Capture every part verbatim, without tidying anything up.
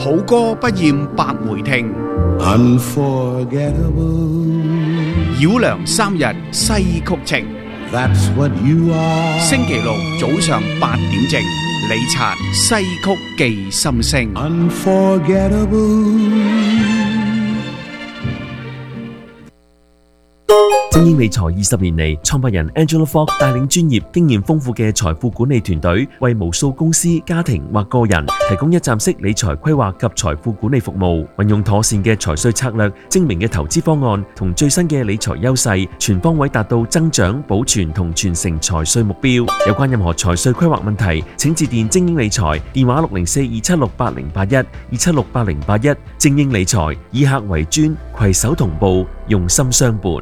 好歌不厭百回聽。 Unforgettable. 繞梁三日西曲情。 That's what you are. 星期六早上八點正，李察西曲記心聲。 Unforgettable. 精英理財二十年嚟，創辦人 Angela Fogg 帶領專業、經驗豐富嘅財富管理團隊，為無數公司、家庭或個人提供一站式理財規劃及財富管理服務。運用妥善嘅財稅策略、精明嘅投資方案同最新嘅理財優勢，全方位達到增長、保存同傳承財稅目標。有關任何財稅規劃問題，請致電精英理財，電話六零四二七六八零八一二七六八零八一。精英理財以客為尊，攜手同步，用心相伴。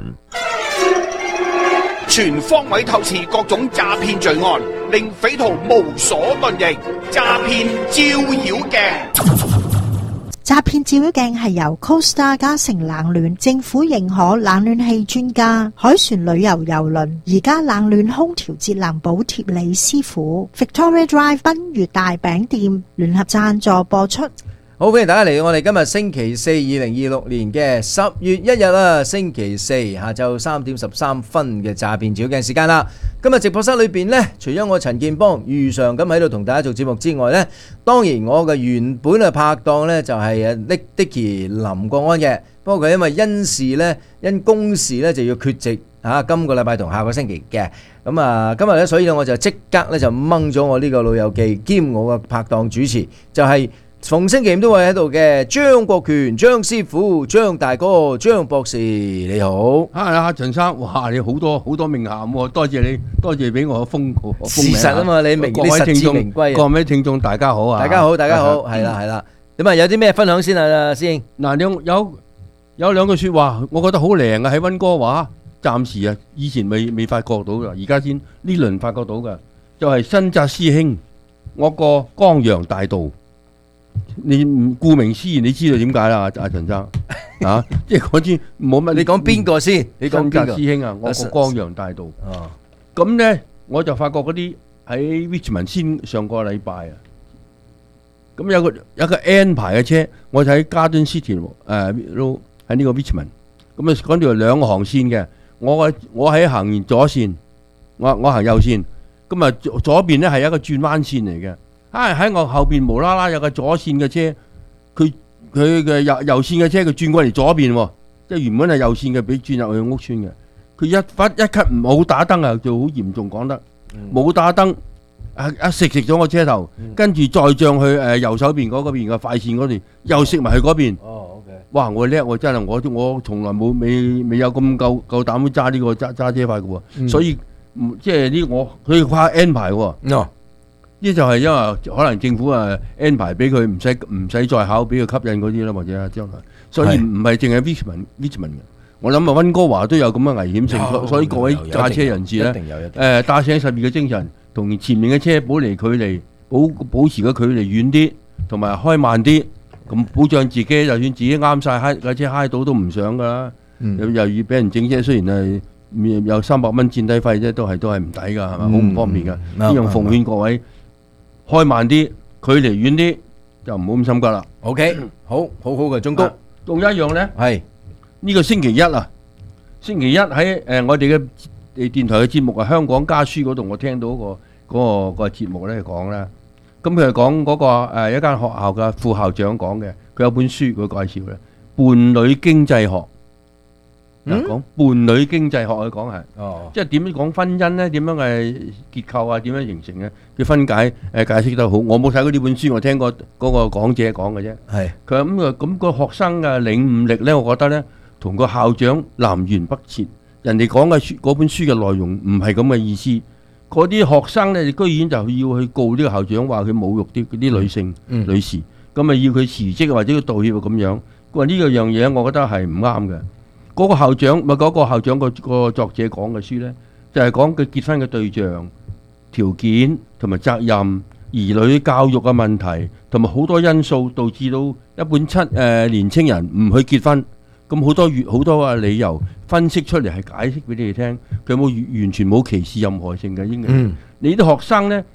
全方位透視各種詐騙罪案，令匪徒無所遁形。詐騙照妖鏡， 詐騙照妖鏡係由 Costa 嘉誠冷暖政府認可冷暖氣專家海船旅遊郵輪而家冷暖空調節能補貼李師傅 Victoria Drive 賓悅大餅店聯合贊助播出。 好，歡迎大家嚟到我哋今日星期四，二零二六年嘅十月一日啦，星期四下晝三點十三分嘅詐騙照鏡時間啦。今日直播室裏邊呢，除咗我陳建邦如常咁喺度同大家做節目之外呢，當然我嘅原本嘅拍檔呢就係阿 Nick Dicky 林國安嘅，不過佢因為因事呢，因公事呢就要缺席嚇，今個禮拜同下個星期嘅。咁啊，今日呢，所以呢我就即刻呢就掹咗我呢個老友記兼我嘅拍檔主持，就係、是。逢星期五都會喺度嘅張國權張師傅張大哥張博士你好， 啊阿陳生，哇你好多好多名銜喎，多謝你，多謝俾我封個事實啊嘛，你明各位聽眾，各位聽眾大家好啊， 大家好大家好，係啦係啦，咁啊有啲咩分享先啊先？ 嗱有有有兩句說話，我覺得好靈啊，喺溫哥華，暫時啊以前未未發覺到噶，而家先呢輪發覺到噶，就係新澤師兄，我個江洋大道。你顧名思義，你知道點解啦？阿阿陳生啊，即係嗰啲冇乜。 你講邊個先？你講邊個？ 師兄啊，我個江洋大道。哦，咁咧我就發覺嗰啲喺 Richmond 先上個禮拜啊，咁有個有個 N 牌嘅車，我就喺 Garden City 誒、呃，都喺呢個 Richmond。咁啊，嗰條兩行線嘅，我我喺行完左線，我我行右線，咁啊左左邊咧係一個轉彎線嚟嘅。啊！喺我後邊無啦啦有個左線嘅車，佢佢嘅右右線嘅車佢轉過嚟左邊喎，即係原本係右線嘅，俾轉入去屋村嘅。佢一忽一級冇打燈啊，就好嚴重講得冇打燈，啊一食食咗個車頭，跟住再將去誒右手邊嗰嗰邊嘅快線嗰邊又食埋去嗰邊。哦 ，OK。哇！我叻我真係我我從來冇未未有咁夠夠膽揸呢個揸揸車牌嘅喎，所以即係呢我佢跨 N 牌喎。哦。呢就係因為可能政府啊安排俾佢唔使唔使再考，俾佢吸引嗰啲啦，或者將來，所以唔係淨係 Richmond Richmond 嘅。我諗啊，溫哥華都有咁嘅危險性，所以各位駕車人士咧，誒駕駛十二嘅精神，同前面嘅車保離距離，保保持個距離遠啲，同埋開慢啲，咁保障自己，就算自己啱晒，揩架車揩到都唔想噶啦。又又要俾人整車，雖然係有三百蚊墊底費啫，都係都係唔抵噶，係嘛，好唔方便噶。呢樣奉勸各位。開慢啲，距離遠啲，就唔好咁心急啦。 OK，好好好嘅忠告。 仲有一樣咧， 係呢個星期一啊，星期一喺誒我哋嘅電台嘅節目啊，香港家書嗰度，我聽到個嗰個個節目咧講啦。咁佢係講嗰個誒一間學校嘅副校長講嘅，佢有本書佢介紹咧，伴侶經濟學。講伴侶經濟學去講係，即係點樣講婚姻咧？點樣嘅結構啊？點樣形成嘅？佢分解誒解釋得好。我冇睇過呢本書，我聽過嗰個講者講嘅啫。係佢話咁啊，咁個學生嘅領悟力咧，我覺得咧，同個校長南轅北轍。人哋講嘅書嗰本書嘅內容唔係咁嘅意思。嗰啲學生咧，居然就要去告呢個校長，話佢侮辱啲啲女性、嗯、女士，咁啊要佢辭職或者要道歉咁樣。佢話呢個樣嘢，我覺得係唔啱嘅。嗰個校長咪嗰個校長個個作者講嘅書呢，就係講佢結婚嘅對象、條件同埋責任、兒女教育嘅問題，同埋好多因素導致到一般七誒、呃、年青人唔去結婚。咁好多好多嘅理由分析出嚟係解釋俾你哋聽，佢有冇完全冇歧視任何性嘅應該。嗯、你啲學生呢，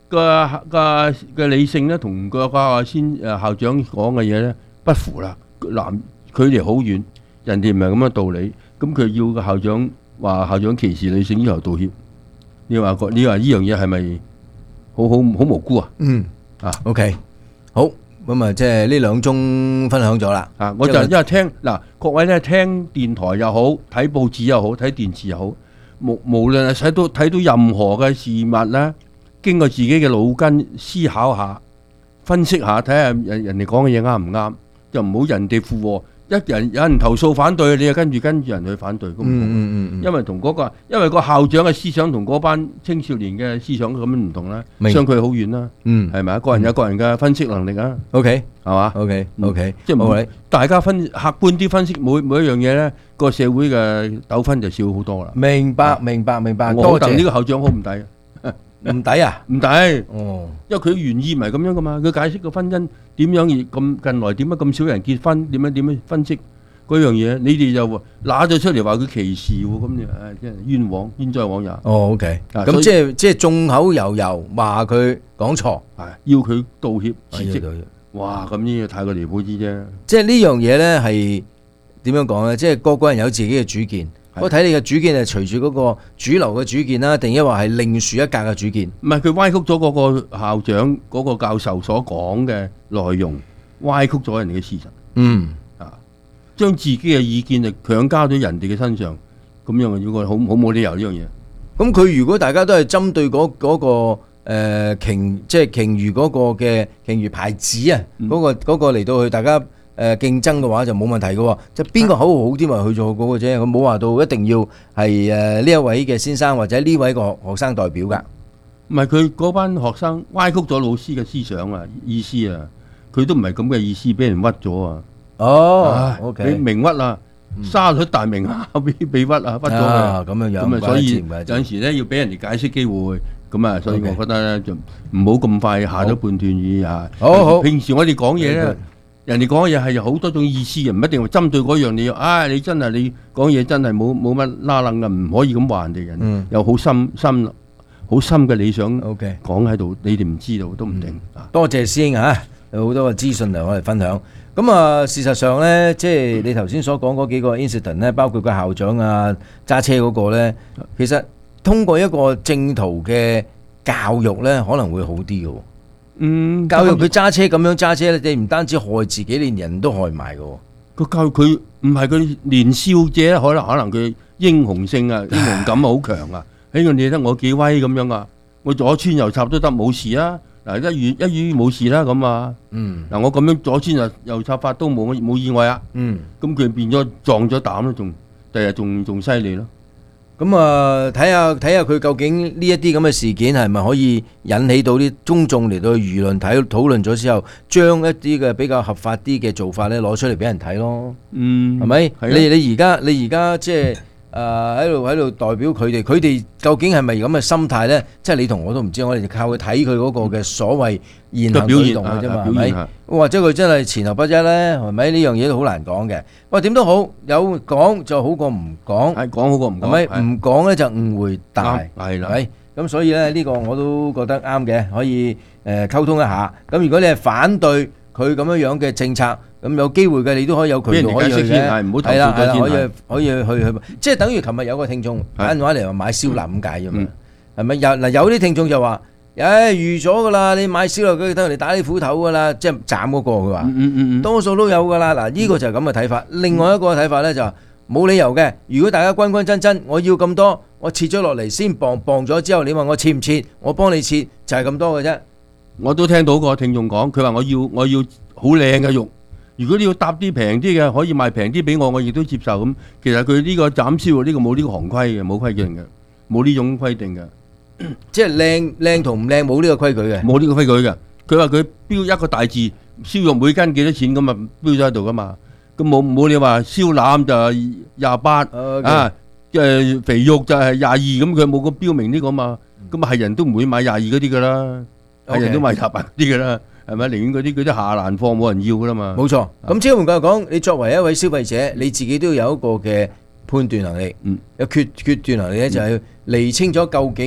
個個嘅理性咧，同個個先誒校長講嘅嘢咧不符啦。嗱，距離好遠，人哋唔係咁嘅道理，咁佢要個校長話校長歧視女性要求道歉。你話個你話呢樣嘢係咪好好好無辜啊？ 嗯啊 ，OK，好，咁啊，即係呢兩宗分享咗啦。 啊，我就因為聽嗱，各位咧聽電台又好，睇報紙又好，睇電視又好，無無論係睇到睇到任何嘅事物咧，經過自己嘅腦筋思考下、分析下，睇下人人哋講嘅嘢啱唔啱，就唔好人哋附和。一人有人投訴反對，你就跟住跟住人去反對，咁唔同。 嗯嗯嗯， 因為同嗰個，因為個校長嘅思想同嗰班青少年嘅思想咁樣唔同啦， 明相距好遠啦。 嗯係咪啊？個人有個人嘅分析能力啊， ，OK 係嘛？ OK OK， 即係唔好你大家分客觀啲分析每每一樣嘢咧，個社會嘅糾紛就少好多啦。 明白明白明白， 我多謝覺得呢個校長好唔抵， 唔抵啊？ 唔抵， 哦， 因為佢原意唔係咁樣噶嘛。佢解釋個婚姻點樣而咁近來點解咁少人結婚，點樣點樣分析嗰樣嘢，你哋就揦咗出嚟話佢歧視喎，咁你唉真係冤枉，冤哉枉也。 哦 OK， 啊所以咁即係即係眾口悠悠話佢講錯， 係要佢道歉辭職。 係要哇！咁呢個太過離譜啲啫。 即係呢樣嘢咧係點樣講咧？即係個個人有自己嘅主見， 係我睇你嘅主見係隨住嗰個主流嘅主見啦，定抑或係另樹一格嘅主見？ 唔係佢歪曲咗嗰個校長嗰、個教授所講嘅內容，歪曲咗人哋嘅事實， 嗯， 將自己嘅意見就強加咗人哋嘅身上，咁樣啊，如果好好冇理由呢樣嘢。 咁佢如果大家都係針對嗰、嗰個誒、呃、鯨，即係鯨魚嗰個嘅鯨魚牌子啊，嗰、 嗯個嗰、個嚟到去大家誒、呃、競爭嘅話就冇問題嘅喎，即係邊個口號好啲咪去做嗰個啫，佢冇話到一定要係誒呢一位嘅先生或者呢位個學學生代表㗎。 唔係佢嗰班學生歪曲咗老師嘅思想啊、意思啊，佢都唔係咁嘅意思，俾人屈咗啊！ 哦唉 ，OK， 俾明屈啊，沙律大明啊，俾俾屈啊，屈咗佢。 啊咁樣樣， 咁啊，所以有唔怪之陣時咧要俾人哋解釋機會，咁啊，所以 OK 我覺得咧就唔好咁快下咗判斷語啊。 好好平時我哋講嘢 Very 咧 good， 人哋講嘢係有好多種意思嘅，唔一定話針對嗰樣你要。唉，你真係你講嘢真係冇冇乜拉楞嘅，唔可以咁話人哋人。 嗯有好深深好深嘅理想 OK， 講喺度，你哋唔知道都唔定啊。 多謝師兄嚇，有好多嘅資訊嚟我哋分享。咁啊，事實上咧，即係你頭先所講嗰幾個 incident 咧，包括個校長啊、揸車嗰個咧，其實通過一個正途嘅教育咧，可能會好啲嘅喎。 嗯， 教育佢揸車咁樣揸車咧，你唔單止害自己，連人都害埋嘅喎。 個教育佢唔係佢年少者，可能可能佢英雄性啊、英雄感好強啊。喺個你得我幾威咁樣啊，我左穿右插都得冇事啊。嗱，一語一語冇事啦咁啊。 嗯嗱，我咁樣左穿右右插法都冇冇意外啊。 嗯。 咁佢變咗撞咗膽咯，仲第日仲仲犀利咯。 咁啊，睇下睇下佢究竟呢一啲咁嘅事件係咪可以引起到啲公眾嚟到輿論睇討論咗之後，將一啲嘅比較合法啲嘅做法咧攞出嚟俾人睇咯， 嗯， 係咪？ 係啊你你而家你而家即係誒喺度喺度代表佢哋，佢哋究竟係咪咁嘅心態咧？即係你同我都唔知，我哋就靠佢睇佢嗰個嘅所謂言行舉動嘅啫嘛，係咪嘅表現啊？ 或者佢真係前後不一咧，係咪？呢樣嘢都好難講嘅。喂，點都好，有講就好過唔講。 係講好過唔講， 係咪係唔講咧就誤會大， 啱係啦係咪？咁所以咧呢個我都覺得啱嘅，可以誒溝通一下。咁如果你係反對佢咁樣樣嘅政策，咁有機會嘅你都可以有渠道可以去俾人哋解釋先嘅， 係唔好投訴係啦係啦， 咗先可以可以去去，即係等於琴日有個聽眾打電話嚟話買燒臘咁解啫嘛嗯， 係咪？有嗱有啲聽眾就話：，誒預咗㗎啦，你買燒臘佢等人哋打你斧頭㗎啦，即係斬嗰個佢話。 嗯嗯嗯嗯， 多數都有㗎啦，嗱呢個就係咁嘅睇法。另外一個睇法咧就冇理由嘅。如果大家均均真真，我要咁多，我切咗落嚟先磅磅咗之後，你問我切唔切，我幫你切就係咁多嘅啫。 我都聽到個聽眾講，佢話我要我要好靚嘅肉。如果你要搭啲平啲嘅，可以賣平啲俾我，我亦都接受咁。其實佢呢個斬燒呢個冇呢個行規嘅，冇規定嘅，冇呢種規定嘅， 即係靚靚同唔靚冇呢個規矩嘅。 冇呢個規矩嘅。佢話佢標一個大字，燒肉每斤幾多錢咁啊，標咗喺度噶嘛。咁冇冇你話燒腩就廿八 OK 啊，誒肥肉就係廿二咁，佢冇個標明呢個嘛。咁啊係人都唔會買廿二嗰啲噶啦，係 OK 人都買廿八嗰啲噶啦，係咪？寧願嗰啲嗰啲下欄貨冇人要噶啦嘛。 冇錯。咁即係換句話講，你作為一位消費者，你自己都有一個嘅判斷能力， 嗯有決決斷能力咧，就係釐清咗究竟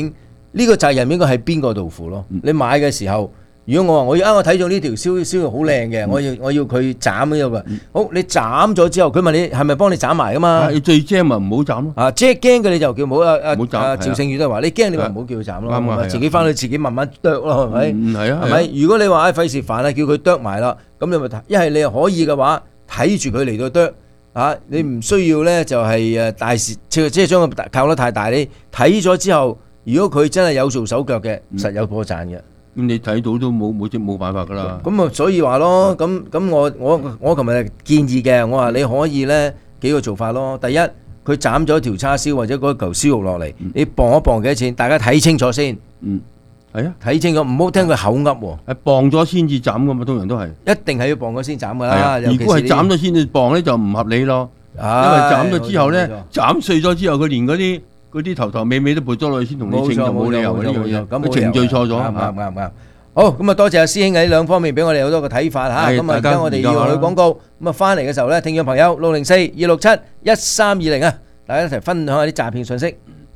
呢個責任應該喺邊個度負咯？ 嗯你買嘅時候，如果我話我要啊，我睇中呢條燒燒肉好靚嘅，我要我要佢斬呢個，好你斬咗之後，佢問你係咪幫你斬埋噶嘛？ 啊最驚咪唔好斬咯。 啊，即係驚嘅你就叫唔好啊啊唔好斬啊！ 係啊趙勝宇都係話你驚你咪唔好叫佢斬咯， 啱啊係啊自己翻去自己慢慢剁咯，係咪？ 嗯係啊係咪？如果你話唉費事煩啊，叫佢剁埋啦，咁你咪睇一係你又可以嘅話，睇住佢嚟到剁啊！你唔需要咧就係誒大事，即係即係將佢靠得太大。你睇咗之後，如果佢真係有做手腳嘅，實有破綻嘅。 咁你睇到都冇冇即冇辦法㗎啦。 咁啊，所以話咯，咁咁我我我琴日建議嘅，我話你可以咧幾個做法咯。第一，佢斬咗條叉燒或者嗰嚿燒肉落嚟，你磅一磅幾多錢？大家睇清楚先。 嗯，係啊， 睇清楚，唔好聽佢口噏喎。 係磅咗先至斬㗎嘛，通常都係。 一定係要磅咗先斬㗎係啊， 啦。 如果係斬咗先至磅咧，就唔合理咯。因為斬咗之後咧，斬碎咗之後，佢連嗰啲嗰啲頭頭尾尾都撥咗落去先同你稱，就冇理由嘅呢樣嘢。咁程序錯咗， 啱啱啱啱。好，咁啊多謝阿師兄喺呢兩方面俾我哋好多個睇法嚇。咁啊而家我哋要去廣告，咁啊翻嚟嘅時候咧，聽眾朋友六零四二六七一三二零啊，大家一齊分享下啲詐騙信息。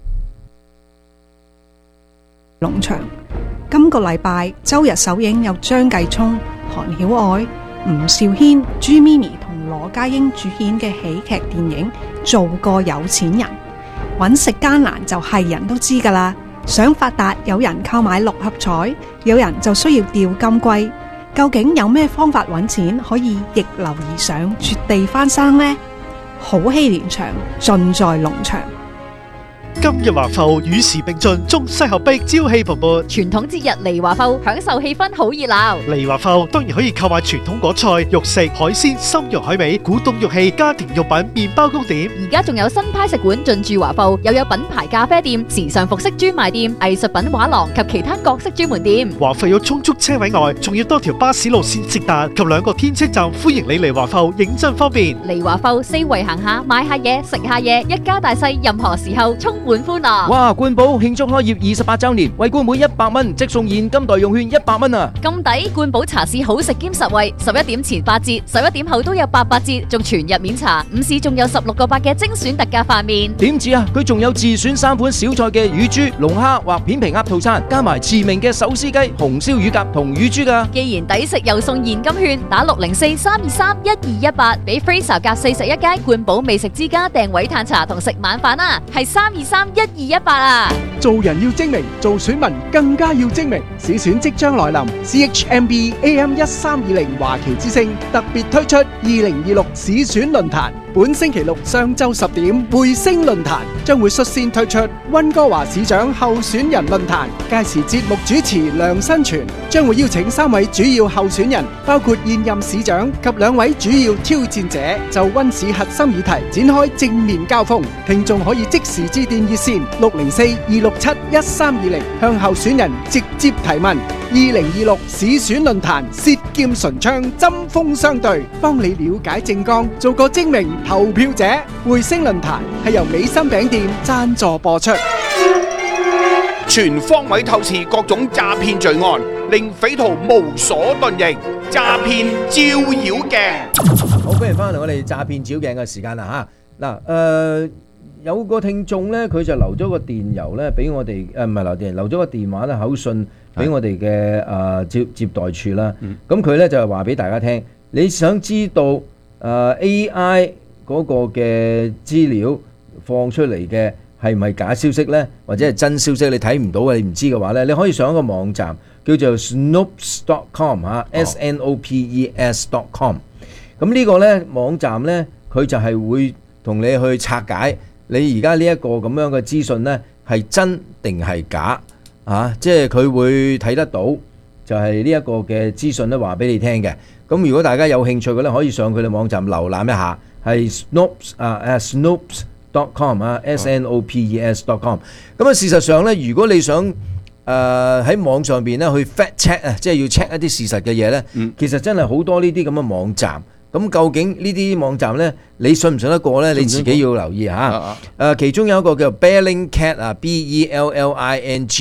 農場今個禮拜周日首映有張繼聰、韓曉愛、吳兆軒、朱咪咪同羅家英主演嘅喜劇電影《做個有錢人》。揾食艱難就係人都知㗎啦。想發達，有人購買六合彩，有人就需要釣金龜。究竟有咩方法揾錢可以逆流而上，絕地翻生呢？好戲連場，盡在農場。 今日華埠與時並進，中西合璧，朝氣蓬勃。 傳統節日嚟華埠，享受氣氛好熱鬧。 嚟華埠當然可以購買傳統果菜、肉食、海鮮、參肉海味、古董玉器、家庭用品、麵包糕點。 而家仲有新派食館進駐華埠，又有品牌咖啡店、時尚服飾專賣店、藝術品畫廊及其他各式專門店。 華埠有充足車位外，仲要多條巴士路線直達及兩個天車站，歡迎你嚟華埠，認真方便。 嚟華埠四圍行下，買下嘢，食下嘢，一家大細任何時候充滿歡樂。 哇！冠寶慶祝開業二十八週年，為冠滿一百蚊即送現金代用券一百蚊啊！ 咁抵！冠寶茶市好食兼實惠，十一點前八折，十一點後都有八八折，仲全日免茶。午市仲有十六個八嘅精選特價飯麵。 點止啊！佢仲有自選三款小菜嘅乳豬、龍蝦或片皮鴨套餐，加埋馳名嘅手撕雞、紅燒乳鴿同乳豬㗎。 既然抵食又送現金券，打六零四三二三一二一八，俾 Fraser 夾四十一街冠寶美食之家訂位嘆茶同食晚飯啊！係三二三一二一八啊！ 做人要精明，做選民更加要精明。市選即將來臨 ，C H M B A M 一三二零華旗之星特別推出二零二六市選論壇。本星期六上晝十點，匯星論壇將會率先推出溫哥華市長候選人論壇。屆時節目主持梁新全將會邀請三位主要候選人，包括現任市長及兩位主要挑戰者，就溫市核心議題展開正面交鋒。聽眾可以即時致電熱線六零四二六七一三二零，向候選人直接提問。二零二六市選論壇，舌劍唇槍，針鋒相對，幫你了解政綱，做個精明投票者。匯星論壇係由美心餅店贊助播出。 全方位透視各種詐騙罪案，令匪徒無所遁形。詐騙照妖鏡。 好，歡迎翻嚟我哋詐騙照鏡嘅時間啦嚇。嗱，誒有個聽眾咧，佢就留咗個電郵咧，俾我哋誒唔係留電郵，留咗個電話咧口信俾我哋嘅誒接接待處啦。咁佢咧就係話俾大家聽，你想知道誒 A I 嗰個嘅資料放出嚟嘅係唔係假消息咧，或者係真消息你睇唔到嘅，你唔知嘅話咧，你可以上一個網站叫做 snopes dot com 嚇 ，S N O P E S dot com。咁呢個咧網站咧，佢就係會同你去拆解你而家呢一個咁樣嘅資訊咧係真定係假啊！即係佢會睇得到，就係呢一個嘅資訊咧話俾你聽嘅。咁如果大家有興趣嘅咧，可以上佢哋網站瀏覽一下，係 snopes 啊誒 snopes dot com 啊 S N O P E S dot com。咁啊事實上咧，如果你想誒喺網上邊咧去 fact check 啊，即係要 check 一啲事實嘅嘢咧，其實真係好多呢啲咁嘅網站。咁究竟呢啲網站咧，你信唔信得過咧？你自己要留意嚇。誒，其中有一個叫 Bellingcat 啊 ，B E L L I N G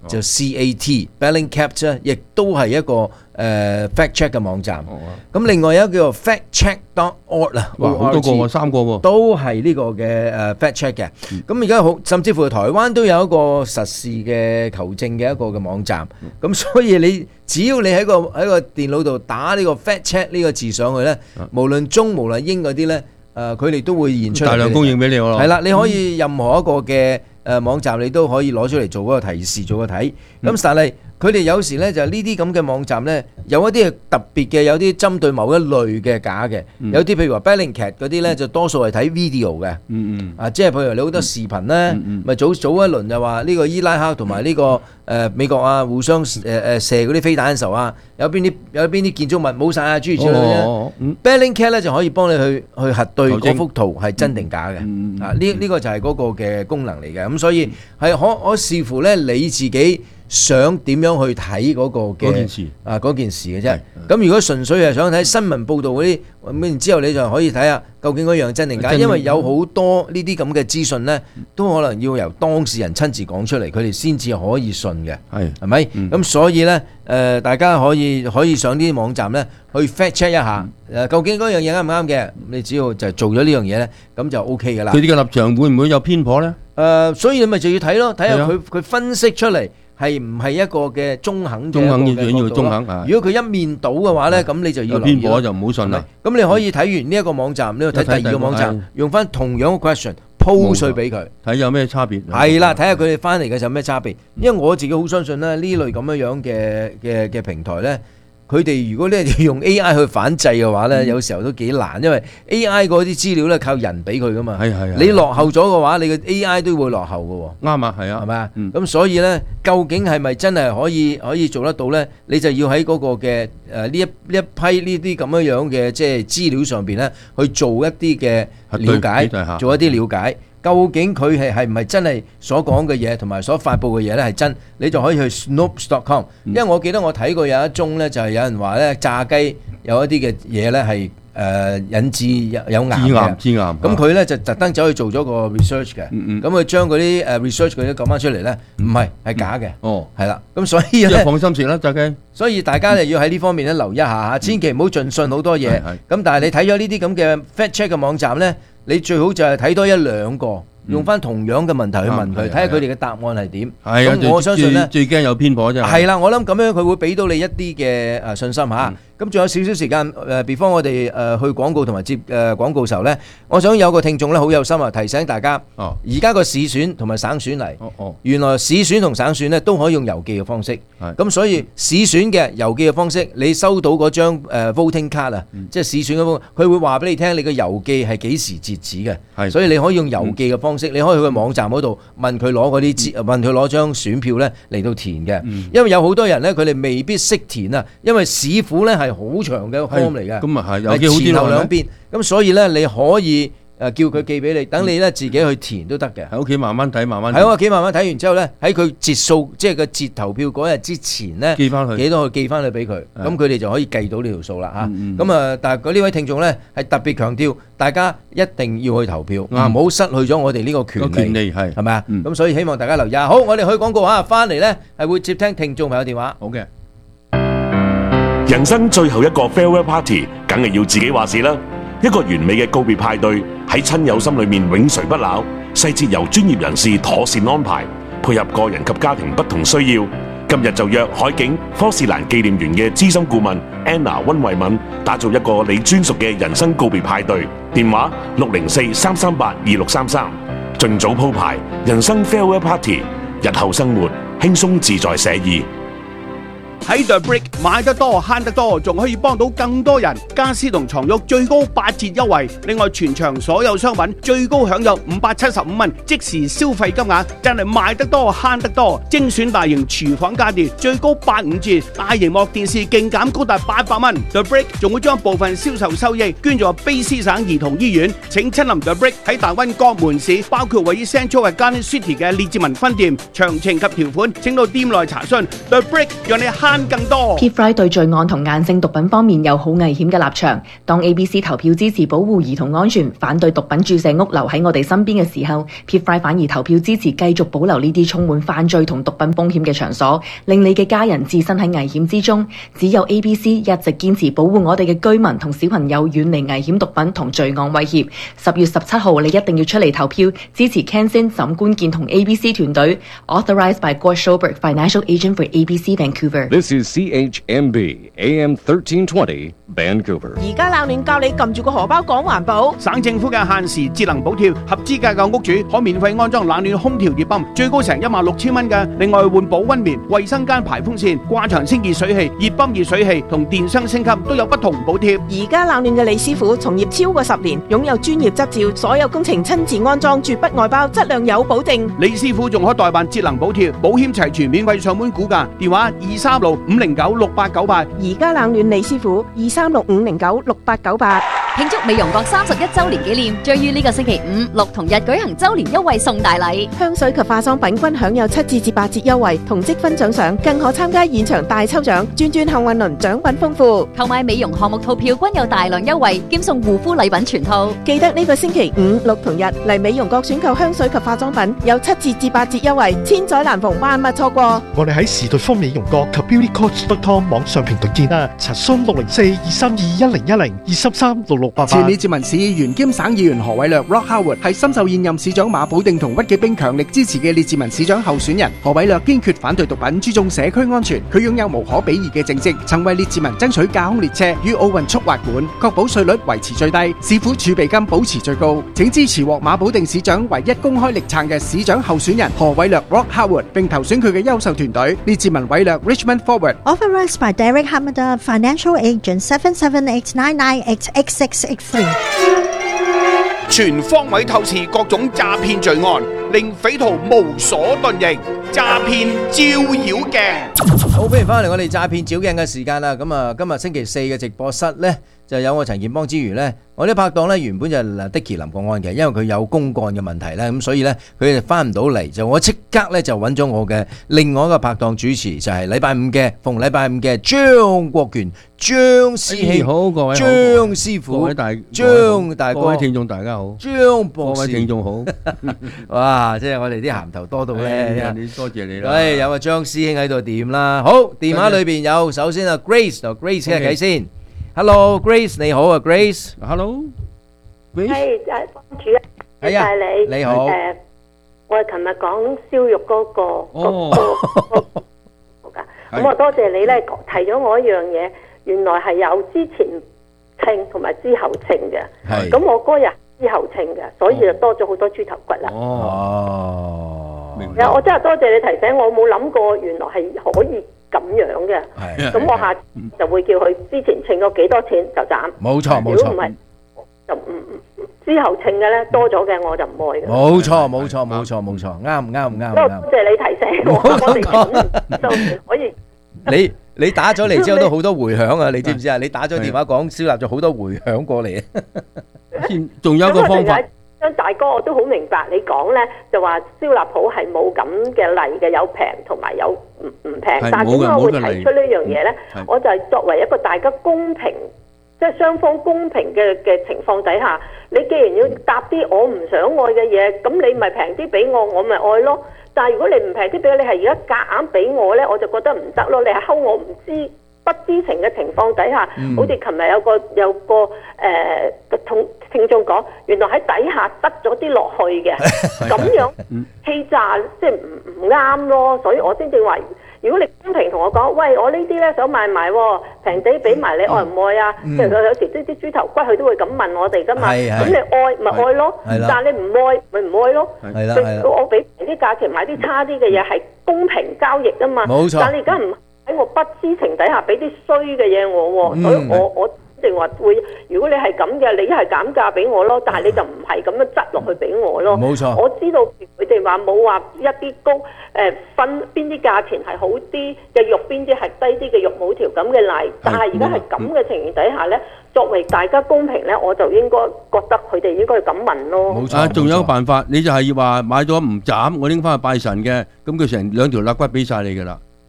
就 C A T Bellingcat 咧，亦都係一個誒 fact check 嘅網站。咁另外有一個叫做 fact check dot org 啦， 哇，好多個喎，三個喎， 都係呢個嘅誒 fact check 嘅。咁而家好，甚至乎台灣都有一個實時嘅求證嘅一個嘅網站。咁所以你只要你喺個喺個電腦度打呢個 fact check 呢個字上去咧，無論中無論英嗰啲咧，誒佢哋都會現出嚟大量供應俾你咯。 係啦，你可以任何一個嘅誒網站你都可以攞出嚟做嗰個提示，做個睇。咁但係佢哋有時咧就呢啲咁嘅網站咧，有一啲係特別嘅，有啲針對某一類嘅假嘅，有啲譬如話 Bellingcat 嗰啲咧就多數係睇 video 嘅， 嗯嗯， 啊即係譬如你好多視頻咧，咪早早一輪就話呢個伊拉克同埋呢個誒美國啊互相誒誒射嗰啲飛彈嘅時候啊，有邊啲有邊啲建築物冇曬啊諸如此類咧。Bellingcat 咧就可以幫你去去核對嗰幅圖係真定假嘅，啊呢呢個就係嗰個嘅功能嚟嘅。咁所以係可可視乎咧你自己想點樣去睇嗰個嘅件事啊嗰件事嘅啫。咁如果純粹係想睇新聞報導嗰啲，咁然之後你就可以睇下究竟嗰樣真定假，因為有好多呢啲咁嘅資訊咧，都可能要由當事人親自講出嚟，佢哋先至可以信嘅。 係係咪？咁所以咧誒，大家可以可以上呢啲網站咧去 fact check 一下誒，究竟嗰樣嘢啱唔啱嘅？你只要就做咗呢樣嘢咧，咁就 O K 㗎啦。 佢哋嘅立場會唔會有偏頗咧？ 誒，所以你咪就要睇咯，睇下佢佢分析出嚟。係唔係一個嘅中肯嘅？ 中肯要要中肯啊！ 如果佢一面倒嘅話咧，咁你就要偏頗就唔好信啦。 咁你可以睇完呢一個網站，你去睇第二個網站，用翻同樣嘅 question post 去俾佢， 睇有咩差別。 係啦，睇下佢哋翻嚟嘅時候有咩差別。因為我自己好相信咧，呢類咁樣樣嘅嘅嘅平台咧。佢哋如果咧用 A I 去反制嘅話咧，嗯、有時候都幾難，因為 A I 嗰啲資料咧靠人俾佢噶嘛。係係。你落後咗嘅話，你嘅 A I 都會落後嘅喎。啱啊，係啊，係咪啊？咁、嗯、所以咧，究竟係咪真係可以可以做得到咧？你就要喺嗰個嘅誒呢一呢一批呢啲咁樣樣嘅即係資料上邊咧，去做一啲嘅了解，做一啲了解。究竟佢係係唔係真係所講嘅嘢同埋所發布嘅嘢咧係真，你就可以去 Snopes dot com，因為我記得我睇過有一宗咧，就係有人話咧炸雞有一啲嘅嘢咧係誒引致有有癌嘅，致癌致癌。咁佢咧就特登走去做咗個 research 嘅，咁佢將嗰啲誒 research 佢都講翻出嚟咧，唔係係假嘅，哦係啦，咁所以咧放心食啦炸雞。所以大家就要喺呢方面咧留意一下嚇，千祈唔好盡信好多嘢。咁但係你睇咗呢啲咁嘅 fact check 嘅網站咧。你最好就係睇多一兩個，用翻同樣嘅問題去問佢，睇下佢哋嘅答案係點。咁我相信咧，最驚有偏頗啫。係啦，我諗咁樣佢會俾到你一啲嘅誒信心嚇。咁仲有少少時間誒，before我哋誒去廣告同埋接誒廣告時候咧，我想有個聽眾咧好有心啊，提醒大家。哦。而家個市選同埋省選嚟。哦哦。原來市選同省選咧都可以用郵寄嘅方式。係。咁所以市選嘅郵寄嘅方式，你收到嗰張誒 voting card 啊，即係市選嗰個，佢會話俾你聽你個郵寄係幾時截止嘅。係。所以你可以用郵寄嘅方式，你可以去個網站嗰度問佢攞嗰啲資，問佢攞張選票咧嚟到填嘅。嗯。因為有好多人咧，佢哋未必識填啊，因為市府咧係好長嘅 form 嚟嘅，咁啊係，有幾好啲前後兩邊，咁所以咧你可以誒叫佢寄俾你，等你咧自己去填都得嘅。喺屋企慢慢睇，慢慢喺屋企慢慢睇完之後咧，喺佢截數，即係個截投票嗰日之前咧，寄翻去幾多去寄翻去俾佢，咁佢哋就可以計到呢條數啦嚇。咁啊，但係佢呢位聽眾咧係特別強調，大家一定要去投票，唔好失去咗我哋呢個權利，權利係係咪啊？咁所以希望大家留意下。好，我哋去廣告嚇，翻嚟咧係會接聽聽眾朋友電話。好嘅。 人生最後一個 farewell party， 梗係要自己話事啦。一個完美嘅告別派對，喺親友心裏面永垂不朽，細節由專業人士妥善安排，配合個人及家庭不同需要。今日就約海景科士蘭紀念園嘅資深顧問 Anna 溫慧敏，打造一個你專屬嘅人生告別派對。電話六零四三三八二六三三，盡早鋪排人生 farewell party， 日後生活輕鬆自在寫意。 喺 The Brick 買得多慳得多，仲可以幫到更多人。家私同床褥最高八折優惠，另外全場所有商品最高享有五百七十五蚊即時消費金額，真係買得多慳得多。精選大型廚房家電最高八五折，大螢幕電視勁減高達八百蚊。The Brick 仲會將部分銷售收益捐助卑詩省兒童醫院。請親臨 The Brick 喺大溫各門市，包括位於 Central Garden City 嘅列治文分店。詳情及條款請到店內查詢。The Brick 讓你慳慳更多。 P. Fry 對罪案同硬性毒品方面有好危險嘅立場。當 A B C 投票支持保護兒童安全、反對毒品注射屋留喺我哋身邊嘅時候 ，P. Fry 反而投票支持繼續保留呢啲充滿犯罪同毒品風險嘅場所，令你嘅家人置身喺危險之中。只有 A B C 一直堅持保護我哋嘅居民同小朋友遠離危險毒品同罪案威脅。十月十七號，你一定要出嚟投票支持 Ken Sin 沈官健同 A B C 團隊 ，Authorized by Gord Schobert, Financial Agent for A B C Vancouver. This is C H M B A M thirteen twenty Vancouver. 而家冷暖教你撳住個荷包講環保。 省政府嘅限時節能補貼，合資格嘅屋主可免費安裝冷暖空調熱泵，最高成一萬六千蚊嘅。另外換保溫棉、衛生間排風扇、掛牆清潔水器、熱泵熱水器同電箱升級都有不同補貼。 而家冷暖嘅李師傅從業超過十年，擁有專業執照，所有工程親自安裝，絕不外包，質量有保證。 李師傅仲可代辦節能補貼，保險齊全，免費上門估價，電話二三六五零九六八九八。 而家冷暖李師傅二三六五零九六八九八。 慶祝美容閣三十一週年紀念，將於呢個星期五、六同日舉行週年優惠送大禮， 香水及化妝品均享有七折至八折優惠，同積分獎賞，更可參加現場大抽獎，轉轉幸運輪，獎品豐富。 購買美容項目套票均有大量優惠，兼送護膚禮品全套。 記得呢個星期五、六同日嚟美容閣選購香水及化妝品，有七折至八折優惠，千載難逢，萬勿錯過。 我哋喺時代方美容閣及 beauty coach dot com 網上平台見啦，查詢六零四二三二一零一零二三三六六八八。 前列治文市議員兼省議員何偉略 Rock Howard 係深受現任市長馬寶定同屈紀冰強力支持嘅列治文市長候選人。何偉略堅決反對毒品，注重社區安全。佢擁有無可比擬嘅政績，曾為列治文爭取架空列車與奧運速滑館，確保稅率維持最低，市府儲備金保持最高。請支持獲馬寶定市長唯一公開力撐嘅市長候選人何偉略 Rock Howard，並投選佢嘅優秀團隊列治文偉略 Richmond Forward。 Authorized by Derek Hamada, Financial Agent seven seven eight nine nine eight eight six eight three。 全方位透視各種詐騙罪案，令匪徒無所遁形。詐騙照妖鏡， 好，歡迎翻嚟我哋詐騙照鏡嘅時間啦。咁啊，今日星期四嘅直播室呢，就有我陳健邦之餘呢，我啲拍檔呢原本就係 Dicky 林國安嘅，因為佢有公幹嘅問題呢，咁所以呢，佢就翻唔到嚟，就我即刻呢，就揾咗我嘅另外一個拍檔主持，就係禮拜五嘅逢禮拜五嘅張國權張師兄， 哎好，各位好， 張師傅， 各位大張大哥， 各位聽眾大家好， 張博士， 各位聽眾好， 哇！即係我哋啲鹹頭多到咧， 你多謝你啦。 誒，有個張師兄喺度掂啦。好，電話裏邊有，首先啊 Grace 同 Grace 傾下偈先。Hello Grace，你好啊 Grace。Hello。 係誒，幫主啊，多謝你。 你好。 誒，我係琴日講燒肉嗰個嗰個嗰個，咁我多謝你咧提咗我一樣嘢，原來係有之前稱同埋之後稱嘅。係。咁我嗰日之後稱嘅，所以就多咗好多豬頭骨啦。 哦。 明白。我真係多謝你提醒我，冇諗過原來係可以咁樣嘅。係。咁我下次就會叫佢之前稱過幾多錢就斬。 冇錯冇錯。 如果唔係就唔唔之後稱嘅咧多咗嘅我就唔愛嘅。 冇錯冇錯冇錯冇錯，啱唔啱唔啱？ 多謝你提醒我，我哋咁就可以。 你你打咗嚟之後都好多迴響啊！你知唔知啊？你打咗電話講燒臘咗好多迴響過嚟啊！ 仲有一個方法。 張大哥我都好明白你講咧，就話燒臘鋪係冇咁嘅例嘅，有平同埋有唔唔平。但係點解我會提出呢樣嘢咧？我就係作為一個大家公平。即係雙方公平嘅嘅情況底下，你既然要搭啲我唔想愛嘅嘢，咁你咪平啲俾我，我咪愛咯。但係如果你唔平啲俾我，你係而家夾硬俾我咧，我就覺得唔得咯。你係睺我唔知不知情嘅情況底下，嗯、好似琴日有個有個誒個同聽眾講，原來喺底下塞咗啲落去嘅，咁樣欺詐即係唔唔啱咯。所以我先正話。如果你公平同我講，喂，我呢啲咧想買埋平地俾埋你，愛唔愛啊？即係佢有時啲啲豬頭骨佢都會咁問我哋噶嘛。咁你愛咪愛咯，但係你唔愛咪唔愛咯。係啦係啦。我俾平啲價錢買啲差啲嘅嘢係公平交易啊嘛。冇錯。但係你而家唔喺我不知情底下俾啲衰嘅嘢我喎，所以我我一定話會。如果你係咁嘅，你一係減價俾我咯，但係你就唔係咁樣執落去俾我咯。冇錯。我知道佢哋話冇話一啲高。誒分邊啲價錢係好啲嘅肉，邊啲係低啲嘅肉，冇條咁嘅例。但係而家係咁嘅情形底下咧，作為大家公平咧，我就應該覺得佢哋應該咁問咯。冇錯， 仲有一個辦法，你就係要話買咗唔斬，我拎翻去拜神嘅，咁佢成兩條肋骨俾曬你㗎啦。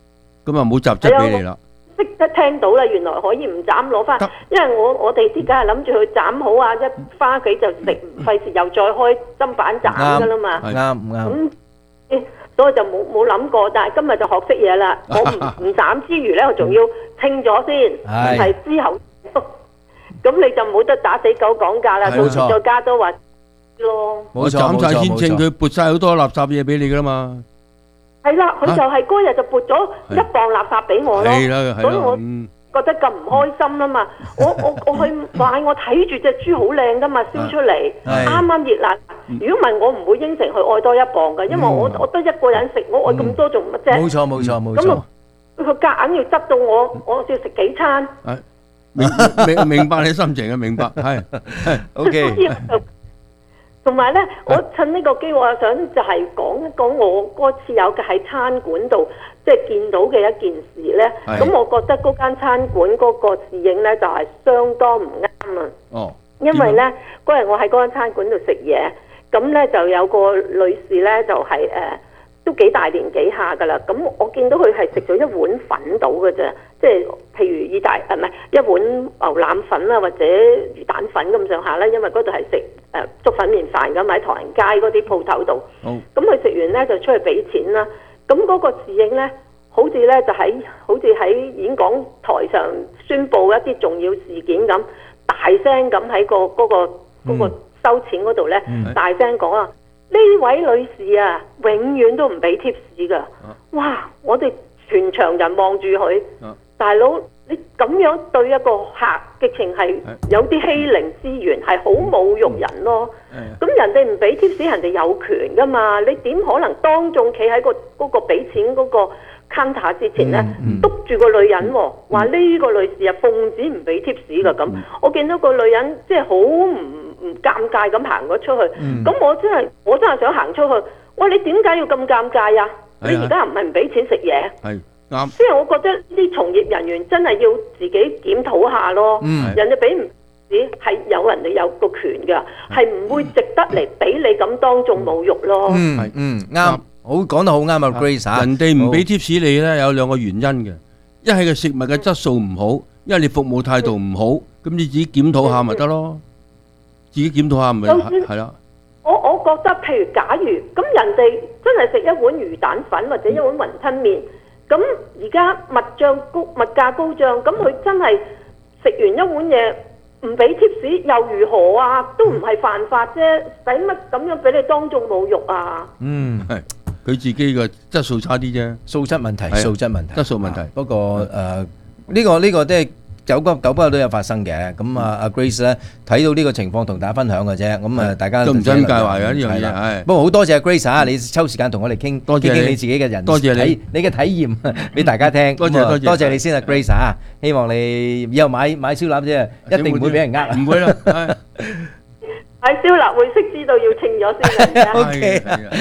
咁啊冇雜質俾你啦。 識得聽到啦，原來可以唔斬攞翻，因為我我哋啲梗係諗住去斬好啊，一翻屋企就食，費事又再開砧板斬噶啦嘛。 啱啱。 咁所以就冇冇諗過，但係今日就學識嘢啦。我唔唔斬之餘咧，我仲要清咗先，係之後。咁你就冇得打死狗講價啦，到時再加多話咯。 冇錯，斬晒先清，佢撥晒好多垃圾嘢俾你噶啦嘛。 係啦，佢就係嗰日就撥咗一磅垃圾俾我咯，所以我覺得咁唔開心啦嘛。我我我去買，我睇住隻豬好靚噶嘛，燒出嚟啱啱熱辣。如果唔係，我唔會應承佢愛多一磅噶，因為我我得一個人食，我愛咁多做乜啫？ 冇錯冇錯冇錯。 咁佢夾硬要執到我，我要食幾餐。 明明明白你心情啊，明白係係 OK。 同埋咧，我趁呢個機會，我想就係講一講我嗰次有嘅喺餐館度即係見到嘅一件事咧。咁我覺得嗰間餐館嗰個侍應咧就係相當唔啱啊。哦。因為咧嗰日我喺嗰間餐館度食嘢，咁咧就有個女士咧就係、是、誒、呃、都幾大年紀下㗎啦。咁我見到佢係食咗一碗粉到嘅啫，即係譬如意大誒唔係一碗牛腩粉啊，或者魚蛋粉咁上下啦。因為嗰度係食誒粥粉麵飯咁喺唐人街嗰啲鋪頭度。咁佢食完咧就出去俾錢啦。咁嗰個侍應咧，好似咧就喺好似喺演講台上宣佈一啲重要事件咁，大聲咁喺個嗰個嗰個收錢嗰度咧，大聲講啊！呢位女士啊，永遠都唔俾貼士㗎。哇！我哋全場人望住佢，大佬你咁樣對一個客，直情係有啲欺凌資源，係好侮辱人咯。咁人哋唔俾貼士，人哋有權㗎嘛？你點可能當眾企喺個嗰個俾錢嗰個 counter 之前咧，督住個女人喎，話呢個女士啊奉旨唔俾貼士㗎咁。我見到個女人即係好唔唔尷尬咁行咗出去，咁、嗯、我真係我真係想行出去。喂，你點解要咁尷尬啊？你而家唔係唔俾錢食嘢？係啱。即係我覺得啲從業人員真係要自己檢討下咯。嗯、人哋俾唔止係有人哋有個權㗎，係唔會值得嚟俾你咁當眾侮辱咯。 嗯嗯啱，好講得好啱啊 Grace 啊。 人哋唔俾貼士你咧，有兩個原因嘅，一係個食物嘅質素唔好，一係你服務態度唔好，咁你自己檢討下咪得咯。自己檢討下咪係啦。 我我覺得，譬如假如咁人哋真係食一碗魚蛋粉或者一碗雲吞麵，咁而家物漲高物價高漲，咁佢真係食完一碗嘢唔俾貼士又如何啊？都唔係犯法啫，使乜咁樣俾你當眾侮辱啊？ 嗯，係佢自己嘅質素差啲啫， 素質問題，素質問題， 質素問題。 不過誒，呢個呢個都係。九不九不都有發生嘅，咁啊阿 Grace 咧睇到呢個情況同大家分享嘅啫，咁啊大家都唔使咁介懷嘅呢樣嘢，係。 不過好多謝 Grace 啊，你抽時間同我哋傾，傾傾你自己嘅人， 多謝你， 你嘅體驗俾大家聽。多謝多謝，多謝你先啊 Grace 啊，希望你以後買買燒臘啫，一定唔會俾人呃。 唔會啦。 喺燒臘會識知道要稱咗先。 OK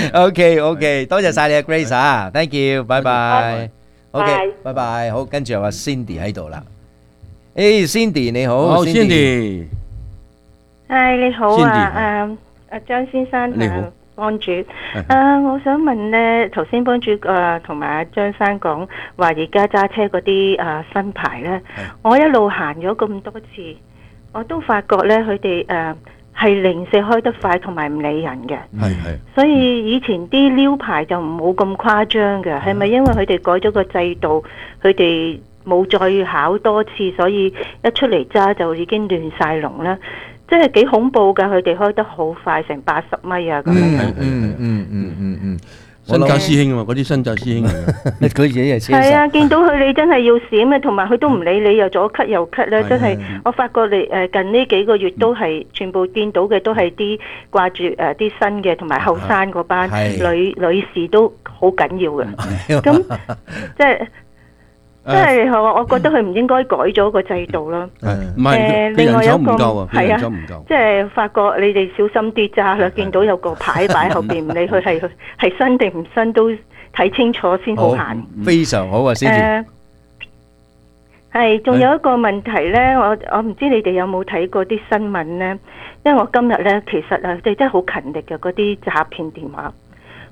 OK OK， 多謝晒你啊 Grace 啊 ，Thank you， 拜拜。OK， 拜拜。好，跟住又話 Cindy 喺度啦。誒 Cindy 你好， 好 Cindy， 係你好啊，誒阿張先生，你好，幫主，誒我想問咧，頭先幫主誒同埋阿張生講話，而家揸車嗰啲誒新牌咧，我一路行咗咁多次，我都發覺咧佢哋誒係零舍開得快，同埋唔理人嘅，係係，所以以前啲撩牌就唔冇咁誇張嘅，係咪因為佢哋改咗個制度，佢哋冇再考多次，所以一出嚟揸就已經亂晒龍啦，即係幾恐怖㗎！佢哋開得好快，成八十米啊咁樣。 嗯嗯嗯嗯嗯嗯， 新紮師兄啊嘛，嗰啲新紮師兄嚟嘅， 佢自己係車。 係啊，見到佢你真係要閃啊，同埋佢都唔理你，又左咳右咳咧，真係我發覺你誒近呢幾個月都係全部見到嘅都係啲掛住誒啲新嘅同埋後生嗰班女女士都好緊要嘅，咁即係。即係我，我覺得佢唔應該改咗個制度咯。 唔係，另外有一個係啊， 即係發覺你哋小心啲揸啦。見到有個牌擺後邊，唔理佢係係新定唔新，都睇清楚先好行。 非常好啊，先至。 係，仲有一個問題咧，我我唔知你哋有冇睇過啲新聞咧？因為我今日咧，其實啊，即係真係好勤力嘅嗰啲詐騙電話。